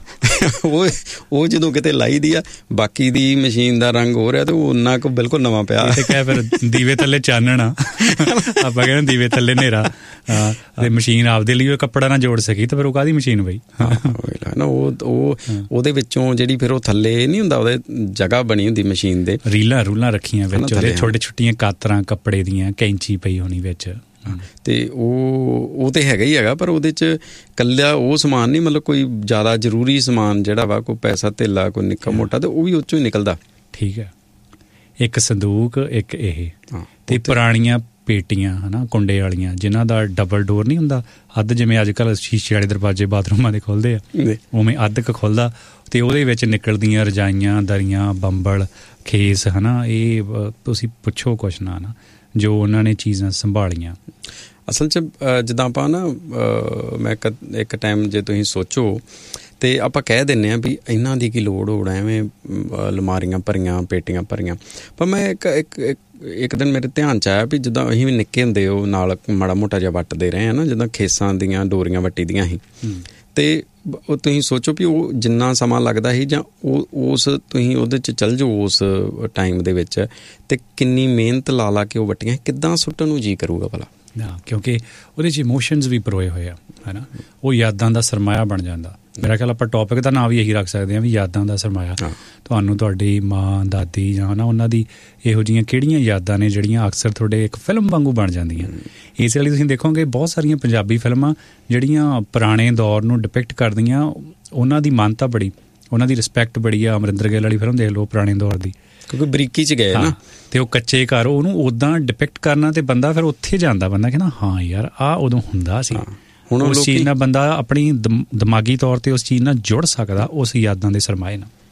ਉਹ ਜਦੋਂ ਕਿਤੇ ਲਾਈ ਦੀ ਆ, ਬਾਕੀ ਦੀ ਮਸ਼ੀਨ ਦਾ ਰੰਗ ਹੋ ਰਿਹਾ ਤੇ ਉਹ ਉਹਨਾਂ ਕੋ ਬਿਲਕੁਲ ਨਵਾਂ ਪਿਆ। ਫਿਰ ਦੀਵੇ ਥੱਲੇ ਚਾਨਣ ਆ, ਆਪਾਂ ਕਹਿੰਦੇ ਦੀਵੇ ਥੱਲੇ ਹਨੇਰਾ, ਤੇ ਮਸ਼ੀਨ ਆਪਦੇ ਲਈ ਉਹ ਕੱਪੜਾ ਨਾ ਜੋੜ ਸਕੀ ਤੇ ਫਿਰ ਉਹ ਕਾਹਦੀ ਮਸ਼ੀਨ ਬਈ ਨਾ, ਉਹਦੇ ਵਿੱਚੋਂ ਜਿਹੜੀ ਫਿਰ ਉਹ ਥੱਲੇ ਨਹੀਂ ਹੁੰਦਾ, ਉਹਦੇ ਜਗ੍ਹਾ ਬਣੀ ਹੁੰਦੀ ਮਸ਼ੀਨ ਦੇ, ਰੂਲਾਂ ਰੱਖੀਆਂ ਵਿੱਚ, ਉਹਦੇ ਛੋਟੀਆਂ ਕਾਤਰਾਂ ਕੱਪੜੇ ਦੀਆਂ, ਕੈਂਚੀ ਪਈ ਹੋਣੀ ਵਿੱਚ, ਤੇ ਉਹ ਤੇ ਹੈਗਾ ਹੀ ਹੈਗਾ, ਪਰ ਉਹਦੇ 'ਚ ਇਕੱਲਾ ਉਹ ਸਮਾਨ ਨਹੀਂ, ਮਤਲਬ ਕੋਈ ਜ਼ਿਆਦਾ ਜ਼ਰੂਰੀ ਸਮਾਨ ਜਿਹੜਾ ਵਾ, ਕੋਈ ਪੈਸਾ ਧੇਲਾ, ਕੋਈ ਨਿੱਕਾ ਮੋਟਾ, ਤੇ ਉਹ ਵੀ ਉਹ 'ਚੋਂ ਹੀ ਨਿਕਲਦਾ। ਠੀਕ ਹੈ, ਇੱਕ ਸੰਦੂਕ, ਇੱਕ ਇਹ, ਤੇ ਪੁਰਾਣੀਆਂ ਪੇਟੀਆਂ ਹੈ ਨਾ ਕੁੰਡੇ ਵਾਲੀਆਂ, ਜਿਨ੍ਹਾਂ ਦਾ ਡਬਲ ਡੋਰ ਨਹੀਂ ਹੁੰਦਾ, ਅੱਧ ਜਿਵੇਂ ਅੱਜ ਕੱਲ੍ਹ ਸ਼ੀਸ਼ੇ ਵਾਲੇ ਦਰਵਾਜ਼ੇ ਬਾਥਰੂਮਾਂ ਦੇ ਖੁੱਲ੍ਹਦੇ ਆ, ਉਵੇਂ ਅੱਧ ਕੁ ਖੁੱਲ੍ਹਦਾ, ਤੇ ਉਹਦੇ ਵਿੱਚ ਨਿਕਲਦੀਆਂ ਰਜਾਈਆਂ, ਦਰੀਆਂ, ਬੰਬਲ, ਖੇਸ ਹੈ ਨਾ, ਇਹ ਤੁਸੀਂ ਪੁੱਛੋ ਕੁਛ ਨਾ ਜੋ ਉਹਨਾਂ ਨੇ ਚੀਜ਼ਾਂ ਸੰਭਾਲੀਆਂ। ਅਸਲ 'ਚ ਜਿੱਦਾਂ ਆਪਾਂ ਨਾ ਮੈਂ ਇੱਕ ਟਾਈਮ ਜੇ ਤੁਸੀਂ ਸੋਚੋ ਤੇ ਆਪਾਂ ਕਹਿ ਦਿੰਦੇ ਹਾਂ ਵੀ ਇਹਨਾਂ ਦੀ ਕੀ ਲੋੜ ਹੋਣਾ, ਐਵੇਂ ਅਲਮਾਰੀਆਂ ਭਰੀਆਂ, ਪੇਟੀਆਂ ਭਰੀਆਂ, ਪਰ ਮੈਂ ਇੱਕ ਦਿਨ ਮੇਰੇ ਧਿਆਨ 'ਚ ਆਇਆ ਵੀ ਜਿੱਦਾਂ ਅਸੀਂ ਵੀ ਨਿੱਕੇ ਹੁੰਦੇ ਉਹ ਨਾਲ ਮਾੜਾ ਮੋਟਾ ਜਿਹਾ ਵੱਟਦੇ ਰਹੇ ਹਾਂ ਨਾ, ਜਿੱਦਾਂ ਖੇਸਾਂ ਦੀਆਂ ਡੋਰੀਆਂ ਵੱਟੀ ਦੀਆਂ ਸੀ, ਤੇ ਉਹ ਤੁਸੀਂ ਸੋਚੋ ਵੀ ਉਹ ਜਿੰਨਾ ਸਮਾਂ ਲੱਗਦਾ ਸੀ, ਜਾਂ ਉਸ ਤੁਸੀਂ ਉਹਦੇ 'ਚ ਚੱਲ ਜਾਓ ਉਸ ਟਾਈਮ ਦੇ ਵਿੱਚ, ਤੇ ਕਿੰਨੀ ਮਿਹਨਤ ਲਾ ਕੇ ਉਹ ਵੱਟੀਆਂ, ਕਿੱਦਾਂ ਸੁੱਟਣ ਨੂੰ ਜੀਅ ਕਰੂਗਾ ਭਲਾ। ਕਿਉਂਕਿ ਉਹਦੇ 'ਚ ਇਮੋਸ਼ਨਸ ਵੀ ਪਰੋਏ ਹੋਏ ਆ, ਹੈ ਨਾ, ਉਹ ਯਾਦਾਂ ਦਾ ਸਰਮਾਇਆ ਬਣ ਜਾਂਦਾ। ਮੇਰਾ ਖਿਆਲ ਆਪਾਂ ਟੌਪਿਕ ਦਾ ਨਾਂ ਵੀ ਇਹੀ ਰੱਖ ਸਕਦੇ ਹਾਂ ਵੀ ਯਾਦਾਂ ਦਾ ਸਰਮਾਇਆ। ਤੁਹਾਨੂੰ ਤੁਹਾਡੀ ਮਾਂ, ਦਾਦੀ ਜਾਂ ਨਾ ਉਹਨਾਂ ਦੀ ਇਹੋ ਜਿਹੀਆਂ ਕਿਹੜੀਆਂ ਯਾਦਾਂ ਨੇ ਜਿਹੜੀਆਂ ਅਕਸਰ ਤੁਹਾਡੇ ਇੱਕ ਫਿਲਮ ਵਾਂਗੂ ਬਣ ਜਾਂਦੀਆਂ। ਇਸ ਲਈ ਤੁਸੀਂ ਦੇਖੋਗੇ ਬਹੁਤ ਸਾਰੀਆਂ ਪੰਜਾਬੀ ਫਿਲਮਾਂ ਜਿਹੜੀਆਂ ਪੁਰਾਣੇ ਦੌਰ ਨੂੰ ਡਿਪਿਕਟ ਕਰਦੀਆਂ, ਉਹਨਾਂ ਦੀ ਮਾਨਤਾ ਬੜੀ, ਉਹਨਾਂ ਦੀ ਰਿਸਪੈਕਟ ਬੜੀ ਆ। ਅਮਰਿੰਦਰ ਗਿੱਲ ਵਾਲੀ ਫਿਲਮ ਦੇਖ ਲਓ ਪੁਰਾਣੇ ਦੌਰ ਦੀ, ਕਿਉਂਕਿ ਬਰੀਕੀ 'ਚ ਗਏ ਨਾ, ਤੇ ਉਹ ਕੱਚੇ ਘਰ ਉਹਨੂੰ ਉੱਦਾਂ ਡਿਪਿਕਟ ਕਰਨਾ, ਤੇ ਬੰਦਾ ਫਿਰ ਉੱਥੇ ਜਾਂਦਾ, ਬੰਦਾ ਕਹਿੰਦਾ ਹਾਂ ਯਾਰ ਆਹ ਉਦੋਂ ਹੁੰਦਾ ਸੀ। ਹੁਣ ਉਸ ਚੀਜ਼ ਨਾਲ ਬੰਦਾ ਆਪਣੀ ਦਿਮਾਗੀ ਤੌਰ ਤੇ ਉਸ ਚੀਜ਼ ਨਾਲ ਜੁੜ ਸਕਦਾ, ਉਸ ਯਾਦਾਂ ਦੇ ਸਰਮਾਏ ਨਾਲ।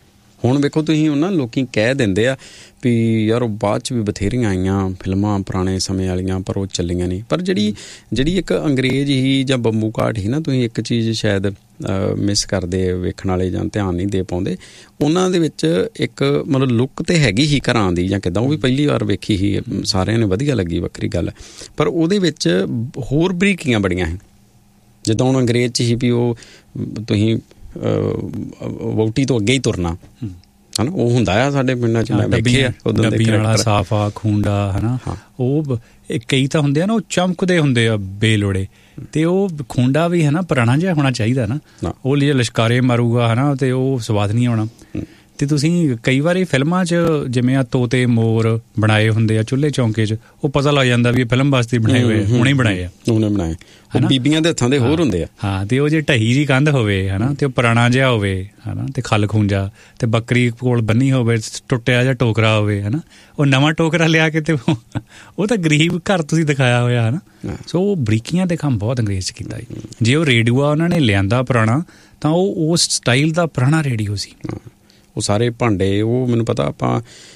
ਹੁਣ ਵੇਖੋ ਤੁਸੀਂ ਉਹਨਾਂ ਲੋਕੀ ਕਹਿ ਦਿੰਦੇ ਆ ਵੀ ਯਾਰ ਉਹ ਬਾਅਦ 'ਚ ਵੀ ਬਥੇਰੀਆਂ ਆਈਆਂ ਫਿਲਮਾਂ ਪੁਰਾਣੇ ਸਮੇਂ ਵਾਲੀਆਂ, ਪਰ ਉਹ ਚੱਲੀਆਂ ਨਹੀਂ। ਪਰ ਜਿਹੜੀ ਇੱਕ ਅੰਗਰੇਜ਼ ਹੀ ਜਾਂ ਬੰਬੂ ਕਾਟ ਹੀ ਨਾ, ਤੁਸੀਂ ਇੱਕ ਚੀਜ਼ ਸ਼ਾਇਦ ਮਿਸ ਕਰਦੇ ਵੇਖਣ ਵਾਲੇ ਜਾਂ ਧਿਆਨ ਨਹੀਂ ਦੇ ਪਾਉਂਦੇ। ਉਹਨਾਂ ਦੇ ਵਿੱਚ ਇੱਕ ਮਤਲਬ ਲੁੱਕ ਤਾਂ ਹੈਗੀ ਹੀ ਘਰਾਂ ਦੀ ਜਾਂ ਕਿੱਦਾਂ, ਉਹ ਵੀ ਪਹਿਲੀ ਵਾਰ ਵੇਖੀ ਹੀ, ਸਾਰਿਆਂ ਨੇ ਵਧੀਆ ਲੱਗੀ, ਵੱਖਰੀ ਗੱਲ। ਪਰ ਉਹਦੇ ਵਿੱਚ ਹੋਰ ਬਰੀਕੀਆਂ ਬੜੀਆਂ ਸੀ। ਜਿੱਦਾਂ ਹੁਣ ਅੰਗਰੇਜ਼ 'ਚ ਹੀ ਵੀ ਉਹ ਤੁਸੀਂ ਵਹੁਟੀ ਤੋਂ ਅੱਗੇ ਹੀ ਤੁਰਨਾ ਹੈ ਨਾ, ਉਹ ਹੁੰਦਾ ਆ ਸਾਡੇ ਪਿੰਡਾਂ 'ਚ, ਮੈਂ ਵੇਖਿਆ ਡੱਬੀਆਂ ਵਾਲਾ ਸਾਫਾ ਖੂੰਡਾ ਹੈ ਨਾ, ਉਹ ਕਈ ਤਾਂ ਹੁੰਦੇ ਆ ਨਾ ਉਹ ਚਮਕਦੇ ਹੁੰਦੇ ਆ ਬੇਲੋੜੇ, ਤੇ ਉਹ ਖੂੰਡਾ ਵੀ ਹੈ ਨਾ ਪੁਰਾਣਾ ਜਿਹਾ ਹੋਣਾ ਚਾਹੀਦਾ ਨਾ, ਉਹ ਲਈ ਲਸ਼ਕਾਰੇ ਮਾਰੂਗਾ ਹੈ ਨਾ, ਤੇ ਉਹ ਸਵਾਦ ਨਹੀਂ ਆਉਣਾ। ਤੇ ਤੁਸੀਂ ਕਈ ਵਾਰੀ ਫਿਲਮਾਂ 'ਚ ਜਿਵੇਂ ਆ ਤੋਤੇ ਮੋਰ ਬਣਾਏ ਹੁੰਦੇ ਆ ਚੁੱਲ੍ਹੇ ਚੌਂਕੇ 'ਚ, ਉਹ ਪਤਾ ਲੱਗ ਜਾਂਦਾ ਵੀ ਇਹ ਫਿਲਮ ਵਾਸਤੇ ਬਣਾਏ ਹੋਏ, ਹੁਣੇ ਬਣਾਏ ਆ, ਉਹਨੇ ਬਣਾਏ, ਬੀਬੀਆਂ ਦੇ ਹੱਥਾਂ ਦੇ ਹੋਰ ਹੁੰਦੇ ਆ। ਹਾਂ, ਤੇ ਉਹ ਜੇ ਢਹੀ ਜੀ ਕੰਧ ਹੋਵੇ ਹੈ ਨਾ, ਤੇ ਉਹ ਪੁਰਾਣਾ ਜਿਹਾ ਹੋਵੇ ਹੈ ਨਾ, ਤੇ ਖਲ ਖੂੰਜਾ, ਤੇ ਬੱਕਰੀ ਕੋਲ ਬੰਨੀ ਹੋਵੇ, ਟੁੱਟਿਆ ਜਿਹਾ ਟੋਕਰਾ ਹੋਵੇ ਹੈ ਨਾ, ਉਹ ਨਵਾਂ ਟੋਕਰਾ ਲਿਆ ਕੇ, ਤੇ ਉਹ ਤਾਂ ਗਰੀਬ ਘਰ ਤੁਸੀਂ ਦਿਖਾਇਆ ਹੋਇਆ ਹੈ ਨਾ। ਸੋ ਉਹ ਬਰੀਕੀਆਂ ਦੇ ਕੰਮ ਬਹੁਤ ਅੰਗਰੇਜ਼ 'ਚ ਕੀਤਾ ਜੀ। ਜੇ ਉਹ ਰੇਡੀਓ ਉਹਨਾਂ ਨੇ ਲਿਆਂਦਾ ਪੁਰਾਣਾ, ਤਾਂ ਉਹ ਉਸ ਸਟਾਈਲ ਦਾ ਪੁਰਾਣਾ ਰੇਡੀਓ ਸੀ। ਉਹ ਸਾਰੇ ਭਾਂਡੇ, ਉਹ ਮੈਨੂੰ ਪਤਾ ਆਪਾਂ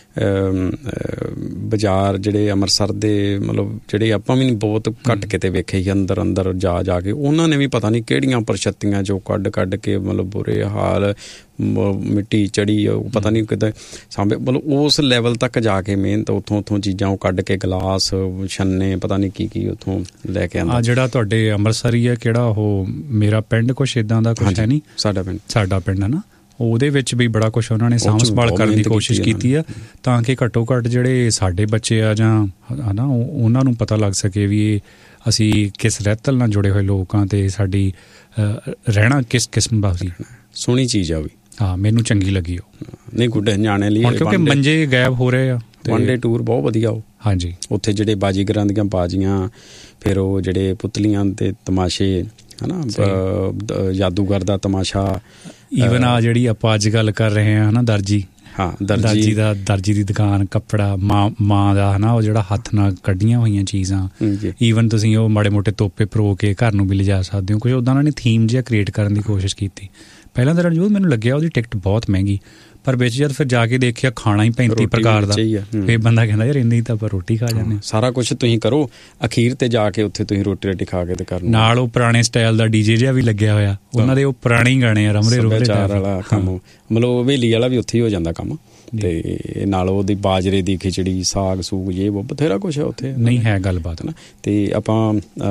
ਬਾਜ਼ਾਰ ਜਿਹੜੇ ਅੰਮ੍ਰਿਤਸਰ ਦੇ ਮਤਲਬ ਜਿਹੜੇ ਆਪਾਂ ਵੀ ਨਹੀਂ ਬਹੁਤ ਘੱਟ ਕਿਤੇ ਵੇਖੇ ਸੀ, ਅੰਦਰ ਜਾ ਕੇ ਉਹਨਾਂ ਨੇ ਵੀ ਪਤਾ ਨਹੀਂ ਕਿਹੜੀਆਂ ਪਰਛੱਤੀਆਂ ਜੋ ਕੱਢ ਕੇ ਮਤਲਬ ਬੁਰੇ ਹਾਲ, ਮਿੱਟੀ ਚੜੀ, ਉਹ ਪਤਾ ਨਹੀਂ ਕਿਤੇ ਸਾਂਭੇ, ਮਤਲਬ ਉਸ ਲੈਵਲ ਤੱਕ ਜਾ ਕੇ ਮਿਹਨਤ, ਉੱਥੋਂ ਚੀਜ਼ਾਂ ਉਹ ਕੱਢ ਕੇ ਗਲਾਸ, ਛੰਨੇ, ਪਤਾ ਨਹੀਂ ਕੀ ਉੱਥੋਂ ਲੈ ਕੇ ਆਉਂਦਾ। ਜਿਹੜਾ ਤੁਹਾਡੇ ਅੰਮ੍ਰਿਤਸਰੀ ਹੈ ਕਿਹੜਾ, ਉਹ ਮੇਰਾ ਪਿੰਡ ਕੁਛ ਇੱਦਾਂ ਦਾ ਕੁਛ ਹੈ ਨਹੀਂ, ਸਾਡਾ ਪਿੰਡ ਹੈ ਨਾ, ਉਹਦੇ ਵਿੱਚ ਵੀ ਬੜਾ ਕੁਛ ਉਹਨਾਂ ਨੇ ਸਾਂਭ ਸੰਭਾਲ ਕਰਨ ਦੀ ਕੋਸ਼ਿਸ਼ ਕੀਤੀ ਆ, ਤਾਂ ਕਿ ਘੱਟੋ ਘੱਟ ਜਿਹੜੇ ਸਾਡੇ ਬੱਚੇ ਆ ਜਾਂ ਹੈ ਨਾ, ਉਹਨਾਂ ਨੂੰ ਪਤਾ ਲੱਗ ਸਕੇ ਵੀ ਇਹ ਅਸੀਂ ਕਿਸ ਰਹਿਤਲ ਨਾਲ ਜੁੜੇ ਹੋਏ ਲੋਕ ਹਾਂ, ਤੇ ਸਾਡੀ ਰਹਿਣਾ ਕਿਸ ਕਿਸਮ ਦਾ ਸੀ। ਸੋਹਣੀ ਚੀਜ਼ ਆ ਵੀ। ਹਾਂ, ਮੈਨੂੰ ਚੰਗੀ ਲੱਗੀ ਉਹ। ਨਹੀਂ ਗੁੱਡ ਨਿਆਣੇ ਲਈ, ਕਿਉਂਕਿ ਮੰਜੇ ਗਾਇਬ ਹੋ ਰਹੇ ਆ। ਵਨ ਡੇ ਟੂਰ ਬਹੁਤ ਵਧੀਆ ਉਹ। ਹਾਂਜੀ, ਉੱਥੇ ਜਿਹੜੇ ਬਾਜੀਗਰਾਂ ਦੀਆਂ ਬਾਜੀਆਂ, ਫਿਰ ਉਹ ਜਿਹੜੇ ਪੁਤਲੀਆਂ ਦੇ ਤਮਾਸ਼ੇ ਹੈ ਨਾ, ਜਾਦੂਗਰ ਦਾ ਤਮਾਸ਼ਾ, ਈਵਨ ਆ ਜਿਹੜੀ ਆਪਾਂ ਅੱਜ ਗੱਲ ਕਰ ਰਹੇ ਹਾਂ ਨਾ, ਦਰਜੀ ਦੀ ਦੁਕਾਨ, ਕੱਪੜਾ, ਮਾਂ ਦਾ ਹੈ ਨਾ, ਉਹ ਜਿਹੜਾ ਹੱਥ ਨਾਲ ਕੱਢੀਆਂ ਹੋਈਆਂ ਚੀਜ਼ਾਂ, ਈਵਨ ਤੁਸੀਂ ਉਹ ਮਾੜੇ ਮੋਟੇ ਤੋਪੇ ਪਰੋ ਕੇ ਘਰ ਨੂੰ ਵੀ ਲਿਜਾ ਸਕਦੇ ਹੋ। ਕੁਝ ਉੱਦਾਂ ਉਹਨਾਂ ਨੇ ਥੀਮ ਜਿਹਾ ਕ੍ਰੀਏਟ ਕਰਨ ਦੀ ਕੋਸ਼ਿਸ਼ ਕੀਤੀ। ਪਹਿਲਾਂ ਤਾਂ ਰਣਜੋਤ ਮੈਨੂੰ ਲੱਗਿਆ ਉਹਦੀ ਟਿਕਟ ਬਹੁਤ ਮਹਿੰਗੀ, ਪਰ ਵਿੱਚ ਜਦ ਫਿਰ ਜਾ ਕੇ ਦੇਖਿਆ ਖਾਣਾ ਹੀ 35 ਪ੍ਰਕਾਰ ਦਾ, ਫਿਰ ਬੰਦਾ ਕਹਿੰਦਾ ਯਾਰ ਇੰਨੀ ਤਾਂ ਆਪਾਂ ਰੋਟੀ ਖਾ ਜਾਂਦੇ। ਸਾਰਾ ਕੁਛ ਤੁਸੀਂ ਕਰੋ, ਅਖੀਰ ਤੇ ਜਾ ਕੇ ਉੱਥੇ ਤੁਸੀਂ ਰੋਟੀ ਖਾ ਕੇ ਤੇ ਕਰਨਾ। ਨਾਲ ਉਹ ਪੁਰਾਣੇ ਸਟਾਈਲ ਦਾ ਡੀਜੇ ਜਿਹਾ ਵੀ ਲੱਗਿਆ ਹੋਇਆ, ਉਹਨਾਂ ਦੇ ਉਹ ਪੁਰਾਣੇ ਹੀ ਗਾਣੇ ਆ, ਰਮਰੇ ਵਾਲਾ ਕੰਮ, ਮਤਲਬ ਹਵੇਲੀ ਵਾਲਾ ਵੀ ਉੱਥੇ ਹੀ ਹੋ ਜਾਂਦਾ ਕੰਮ। ਤੇ ਨਾਲ ਉਹਦੀ ਬਾਜਰੇ ਦੀ ਖਿਚੜੀ, ਸਾਗ ਸੂਗ, ਇਹ ਬਥੇਰਾ ਕੁਛ ਹੈ ਉੱਥੇ। ਨਹੀਂ ਹੈ ਗੱਲਬਾਤ ਨਾ। ਤੇ ਆਪਾਂ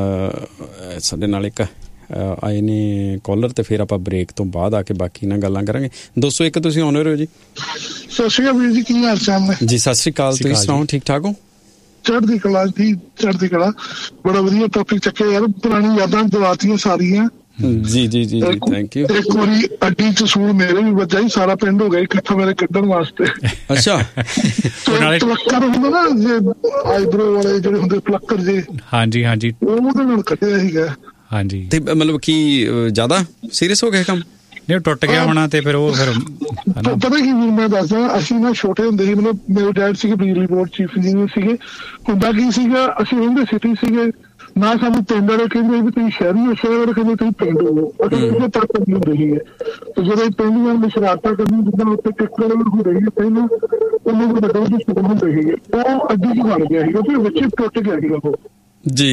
ਸਾਡੇ ਨਾਲ ਇੱਕ ਆਏ ਨੇ ਕਾਲਰ, ਤੇ ਫਿਰ ਆਪਾਂ ਬ੍ਰੇਕ ਤੋਂ ਬਾਅਦ ਆ ਕੇ ਬਾਕੀ ਨਾਲ ਗੱਲਾਂ ਕਰਾਂਗੇ। 201 ਤੁਸੀਂ ਆਉਣੇ ਹੋ ਜੀ। ਸਤਿ ਸ਼੍ਰੀ ਅਕਾਲ ਜੀ, ਕੀ ਹਾਲ ਚਾਲ ਨੇ ਜੀ? ਸਤਿ ਸ਼੍ਰੀ ਅਕਾਲ, ਤੁਸੀਂ ਸੁਣਾਓ, ਠੀਕ ਠਾਕ ਹੋ? ਚੜ੍ਹਦੀ ਕਲਾ ਜੀ, ਚੜ੍ਹਦੀ ਕਲਾ। ਬੜਾ ਵਧੀਆ ਟੌਪਿਕ ਚੱਕਿਆ ਯਾਰ, ਪੁਰਾਣੀ ਯਾਦਾਂ ਦਿਵਾਤੀਆਂ ਸਾਰੀਆਂ। ਜੀ ਥੈਂਕ ਯੂ। ਇੱਕ ਵਾਰੀ ਅੱਡੀ ਚ ਸੂਲ ਮੇਰੇ ਵੀ ਵੱਜਾ ਹੀ, ਸਾਰਾ ਪਿੰਡ ਹੋ ਗਿਆ ਇਕੱਠਾ ਮੇਰੇ ਕੱਢਣ ਵਾਸਤੇ। ਅੱਛਾ। ਪਲੱਕਰ ਹੁੰਦਾ ਨਾ, ਆਈਬਰੋ ਵਾਲੇ ਜਿਹੜੇ ਹੁੰਦੇ ਪਲੱਕਰ ਜੇ, ਹਾਂਜੀ, ਉਹਦੇ ਨਾਲ ਕੱਢਿਆ ਸੀਗਾ। ਹਾਂਜੀ, ਤੇ ਮਤਲਬ ਕੀ ਜ਼ਿਆਦਾ ਸੀਰੀਅਸ ਹੋ ਗਿਆ ਕੰਮ? ਨਹੀਂ, ਟੁੱਟ ਗਿਆ ਹੋਣਾ। ਤੇ ਫਿਰ ਉਹ ਪਤਾ ਕੀ ਮੈਂ ਦੱਸਦਾ, ਅਸੀਂ ਨਾ ਛੋਟੇ ਹੁੰਦੇ ਸੀ, ਮਤਲਬ ਮੇਰੇ ਡੈਡ ਸੀਗੇ ਬਿਜਲੀ ਬੋਰਡ ਚੀਫ ਇੰਜੀਨੀਅਰ ਸੀਗੇ। ਹੁੰਦਾ ਕੀ ਸੀਗਾ, ਅਸੀਂ ਰਹਿੰਦੇ ਸਿਟੀ ਸੀਗੇ ਨਾ, ਸਾਨੂੰ ਪਿੰਡ ਵਾਲੇ ਕਹਿੰਦੇ ਵੀ ਤੁਸੀਂ ਸ਼ਹਿਰੀ ਹੋ, ਸ਼ਹਿਰ ਵਾਲੇ ਕਹਿੰਦੇ ਤੁਸੀਂ ਪਿੰਡ ਹੋ। ਅਸੀਂ ਕਿਸੇ ਤੱਕ ਨਹੀਂ ਹੁੰਦੇ ਸੀਗੇ। ਤੇ ਜਦੋਂ ਪਿੰਡ ਵਾਲੇ ਸ਼ਰਾਰਤਾਂ ਕਰਨੀ, ਜਿੱਦਾਂ ਉੱਥੇ ਟਿੱਕਰ ਹੁੰਦੇ ਸੀਗੇ ਪਹਿਲਾਂ, ਉਹਨਾਂ ਦੇ ਵੱਡੇ ਵੱਡੇ ਸਕੂਲ ਹੁੰਦੇ ਸੀਗੇ, ਉਹ ਅੱਡੀ ਚ ਬਣ ਗਿਆ ਸੀਗਾ, ਫਿਰ ਵਿੱਚ ਟੁੱਟ ਗਿਆ ਸੀਗਾ ਉਹ। ਜੀ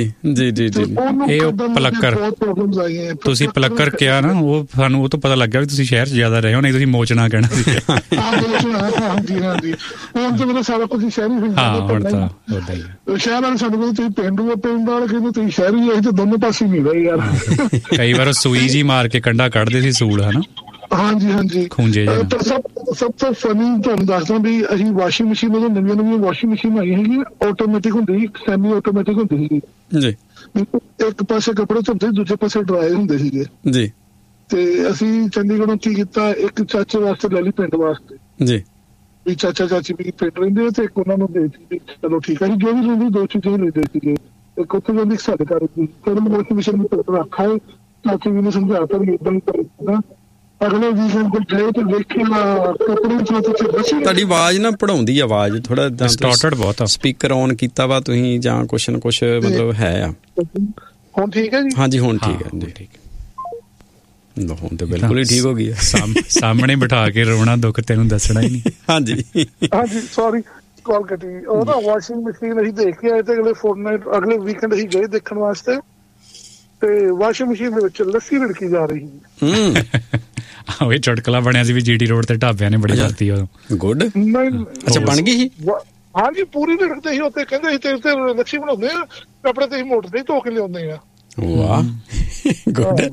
ਇਹ ਉਹ ਪਲੱਕਰ, ਤੁਸੀਂ ਪਲੱਕਰ ਕਿਹਾ ਨਾ, ਉਹ ਸਾਨੂੰ ਉਹ ਤੋਂ ਪਤਾ ਲੱਗਿਆ ਵੀ ਤੁਸੀਂ ਸ਼ਹਿਰ 'ਚ ਜ਼ਿਆਦਾ ਰਹੇ ਹੋ, ਨਹੀਂ ਤੁਸੀਂ ਮੋਚਣਾ ਕਹਿਣਾ ਸੀ। ਹਾਂਜੀ, ਹੁਣ ਤਾਂ ਮੇਰਾ ਸਾਰਾ ਕੁਝ ਸ਼ਹਿਰੀ ਹੋ ਗਿਆ। ਹੁਣ ਤਾਂ ਉਦਾਂ ਹੀ ਸ਼ਹਿਰ ਵਾਲੇ ਸਾਨੂੰ ਕਹਿੰਦੇ ਤੁਸੀਂ ਪਿੰਡੂ ਹੋ, ਪਿੰਡ ਵਾਲੇ ਕਹਿੰਦੇ ਤੁਸੀਂ ਸ਼ਹਿਰੀ ਹੋ, ਤੇ ਦੋਨੋਂ ਪਾਸੇ ਮਿਲ ਰਹੇ ਯਾਰ। ਕਈ ਵਾਰ ਸੂਈ ਜੀ ਮਾਰ ਕੇ ਕੰਡਾ ਕੱਢਦੇ ਸੀ ਸੂਲ, ਹਨਾ। ਹਾਂਜੀ ਖੂੰਜੇ ਸਭ ਤੋਂ ਫਨੀ ਤੁਹਾਨੂੰ ਦੱਸਦਾ ਵੀ, ਅਸੀਂ ਵਾਸ਼ਿੰਗ ਮਸ਼ੀਨ, ਉਦੋਂ ਨਵੀਆਂ ਵਾਸ਼ਿੰਗ ਮਸ਼ੀਨ ਆਈ ਹੈਗੀ, ਆਟੋਮੈਟਿਕ ਹੁੰਦੀ ਸੀ, ਸੈਮੀ ਆਟੋਮੈਟਿਕ ਹੁੰਦੀ ਸੀਗੀ ਜੀ। ਇੱਕ ਪਾਸੇ ਕੱਪੜੇ ਧੁੱਪਦੇ, ਦੂਜੇ ਪਾਸੇ ਡਰਾਈ ਹੁੰਦੇ ਸੀਗੇ ਜੀ। ਤੇ ਅਸੀਂ ਚੰਡੀਗੜ੍ਹੋਂ ਕੀ ਕੀਤਾ, ਇੱਕ ਚਾਚੇ ਵਾਸਤੇ ਲੈ ਲਈ ਪਿੰਡ ਵਾਸਤੇ ਜੀ, ਵੀ ਚਾਚਾ ਚਾਚੀ ਵੀ ਪਿੰਡ ਰਹਿੰਦੇ, ਤੇ ਇੱਕ ਉਹਨਾਂ ਨੂੰ ਦੇ ਦਿੱਤੀ। ਚਲੋ ਠੀਕ ਹੈ ਜੀ, ਜੋ ਵੀ ਲੈਂਦੇ ਦੋ ਚੀਜ਼ਾਂ ਲੈਂਦੇ ਸੀਗੇ। ਇੱਕ ਉੱਥੇ ਜਾਂਦੀ, ਸਾਡੇ ਘਰ ਦੀ। ਫਿਰ ਵਾਸ਼ਿੰਗ ਮਸ਼ੀਨ ਨੂੰ ਰੱਖਾ ਹੈ, ਚਾਚੀ ਵੀ ਨੇ ਸਮਝਾਤਾ ਵੀ ਏਦਾਂ ਹੀ ਕਰਦਾ। ਅਗਲੇ ਵੀਕਐਂਡ ਕੋਲ ਗਏ ਤੇ ਵੇਖਿਆ ਕੱਪੜੇ। ਤੁਹਾਡੀ ਆਵਾਜ਼ ਨਾ ਪੜਾਉਂਦੀ ਆਵਾਜ਼, ਥੋੜਾ ਡਿਸਟੋਰਟਡ ਬਹੁਤ ਆ। ਸਪੀਕਰ ਔਨ ਕੀਤਾ ਵਾ ਤੁਸੀਂ ਜਾਂ ਕੁਛ ਨਾ ਕੁਛ ਮਤਲਬ ਹੈ ਆ? ਹੁਣ ਠੀਕ ਹੈ ਜੀ? ਹਾਂਜੀ ਹੁਣ ਠੀਕ ਹੈ ਜੀ। ਹੁਣ ਤੇ ਬਿਲਕੁਲ ਹੀ ਠੀਕ ਹੋ ਗਈ ਸਾਹਮਣੇ ਬਿਠਾ ਕੇ ਰੋਣਾ ਦੁੱਖ ਤੈਨੂੰ ਦੱਸਣਾ ਹੀ ਨਹੀਂ। ਹਾਂਜੀ ਸੌਰੀ ਕਾਲ ਕੱਟੀ। ਉਹ ਨਾ ਵਾਸ਼ਿੰਗ ਮਸ਼ੀਨ ਅਸੀਂ ਦੇਖ ਕੇ ਆਏ ਤੇ ਅਗਲੇ ਵੀਕਐਂਡ ਅਸੀਂ ਗਏ ਦੇਖਣ ਵਾਸਤੇ ਤੇ ਵਾਸ਼ਿੰਗ ਮਸ਼ੀਨ ਦੇ ਵਿੱਚ ਲੱਸੀ ਰੜਕੀ ਜਾ ਰਹੀ ਸੀ। ਉਹ ਚੁਟਕਲਾ ਬਣਿਆ ਸੀ ਵੀ ਜੀਟੀ ਰੋਡ ਤੇ ਢਾਬਿਆਂ ਨੇ ਬੜੀ ਵਰਤੀ ਉਦੋਂ। ਗੁੱਡ। ਅੱਛਾ ਬਣ ਗਈ ਸੀ? ਹਾਂਜੀ ਪੂਰੀ ਰੜਕਦੇ ਸੀ ਉੱਥੇ, ਕਹਿੰਦੇ ਸੀ ਤੇਰੇ ਤੇ ਲੱਸੀ ਬਣਾਉਂਦੇ ਆ ਕੱਪੜੇ ਤੇ ਅਸੀਂ ਮੋਟਰ ਤੇ ਧੋ ਕੇ ਲਿਆਉਂਦੇ ਆ। ਵਾਹ ਗੁੱਡ।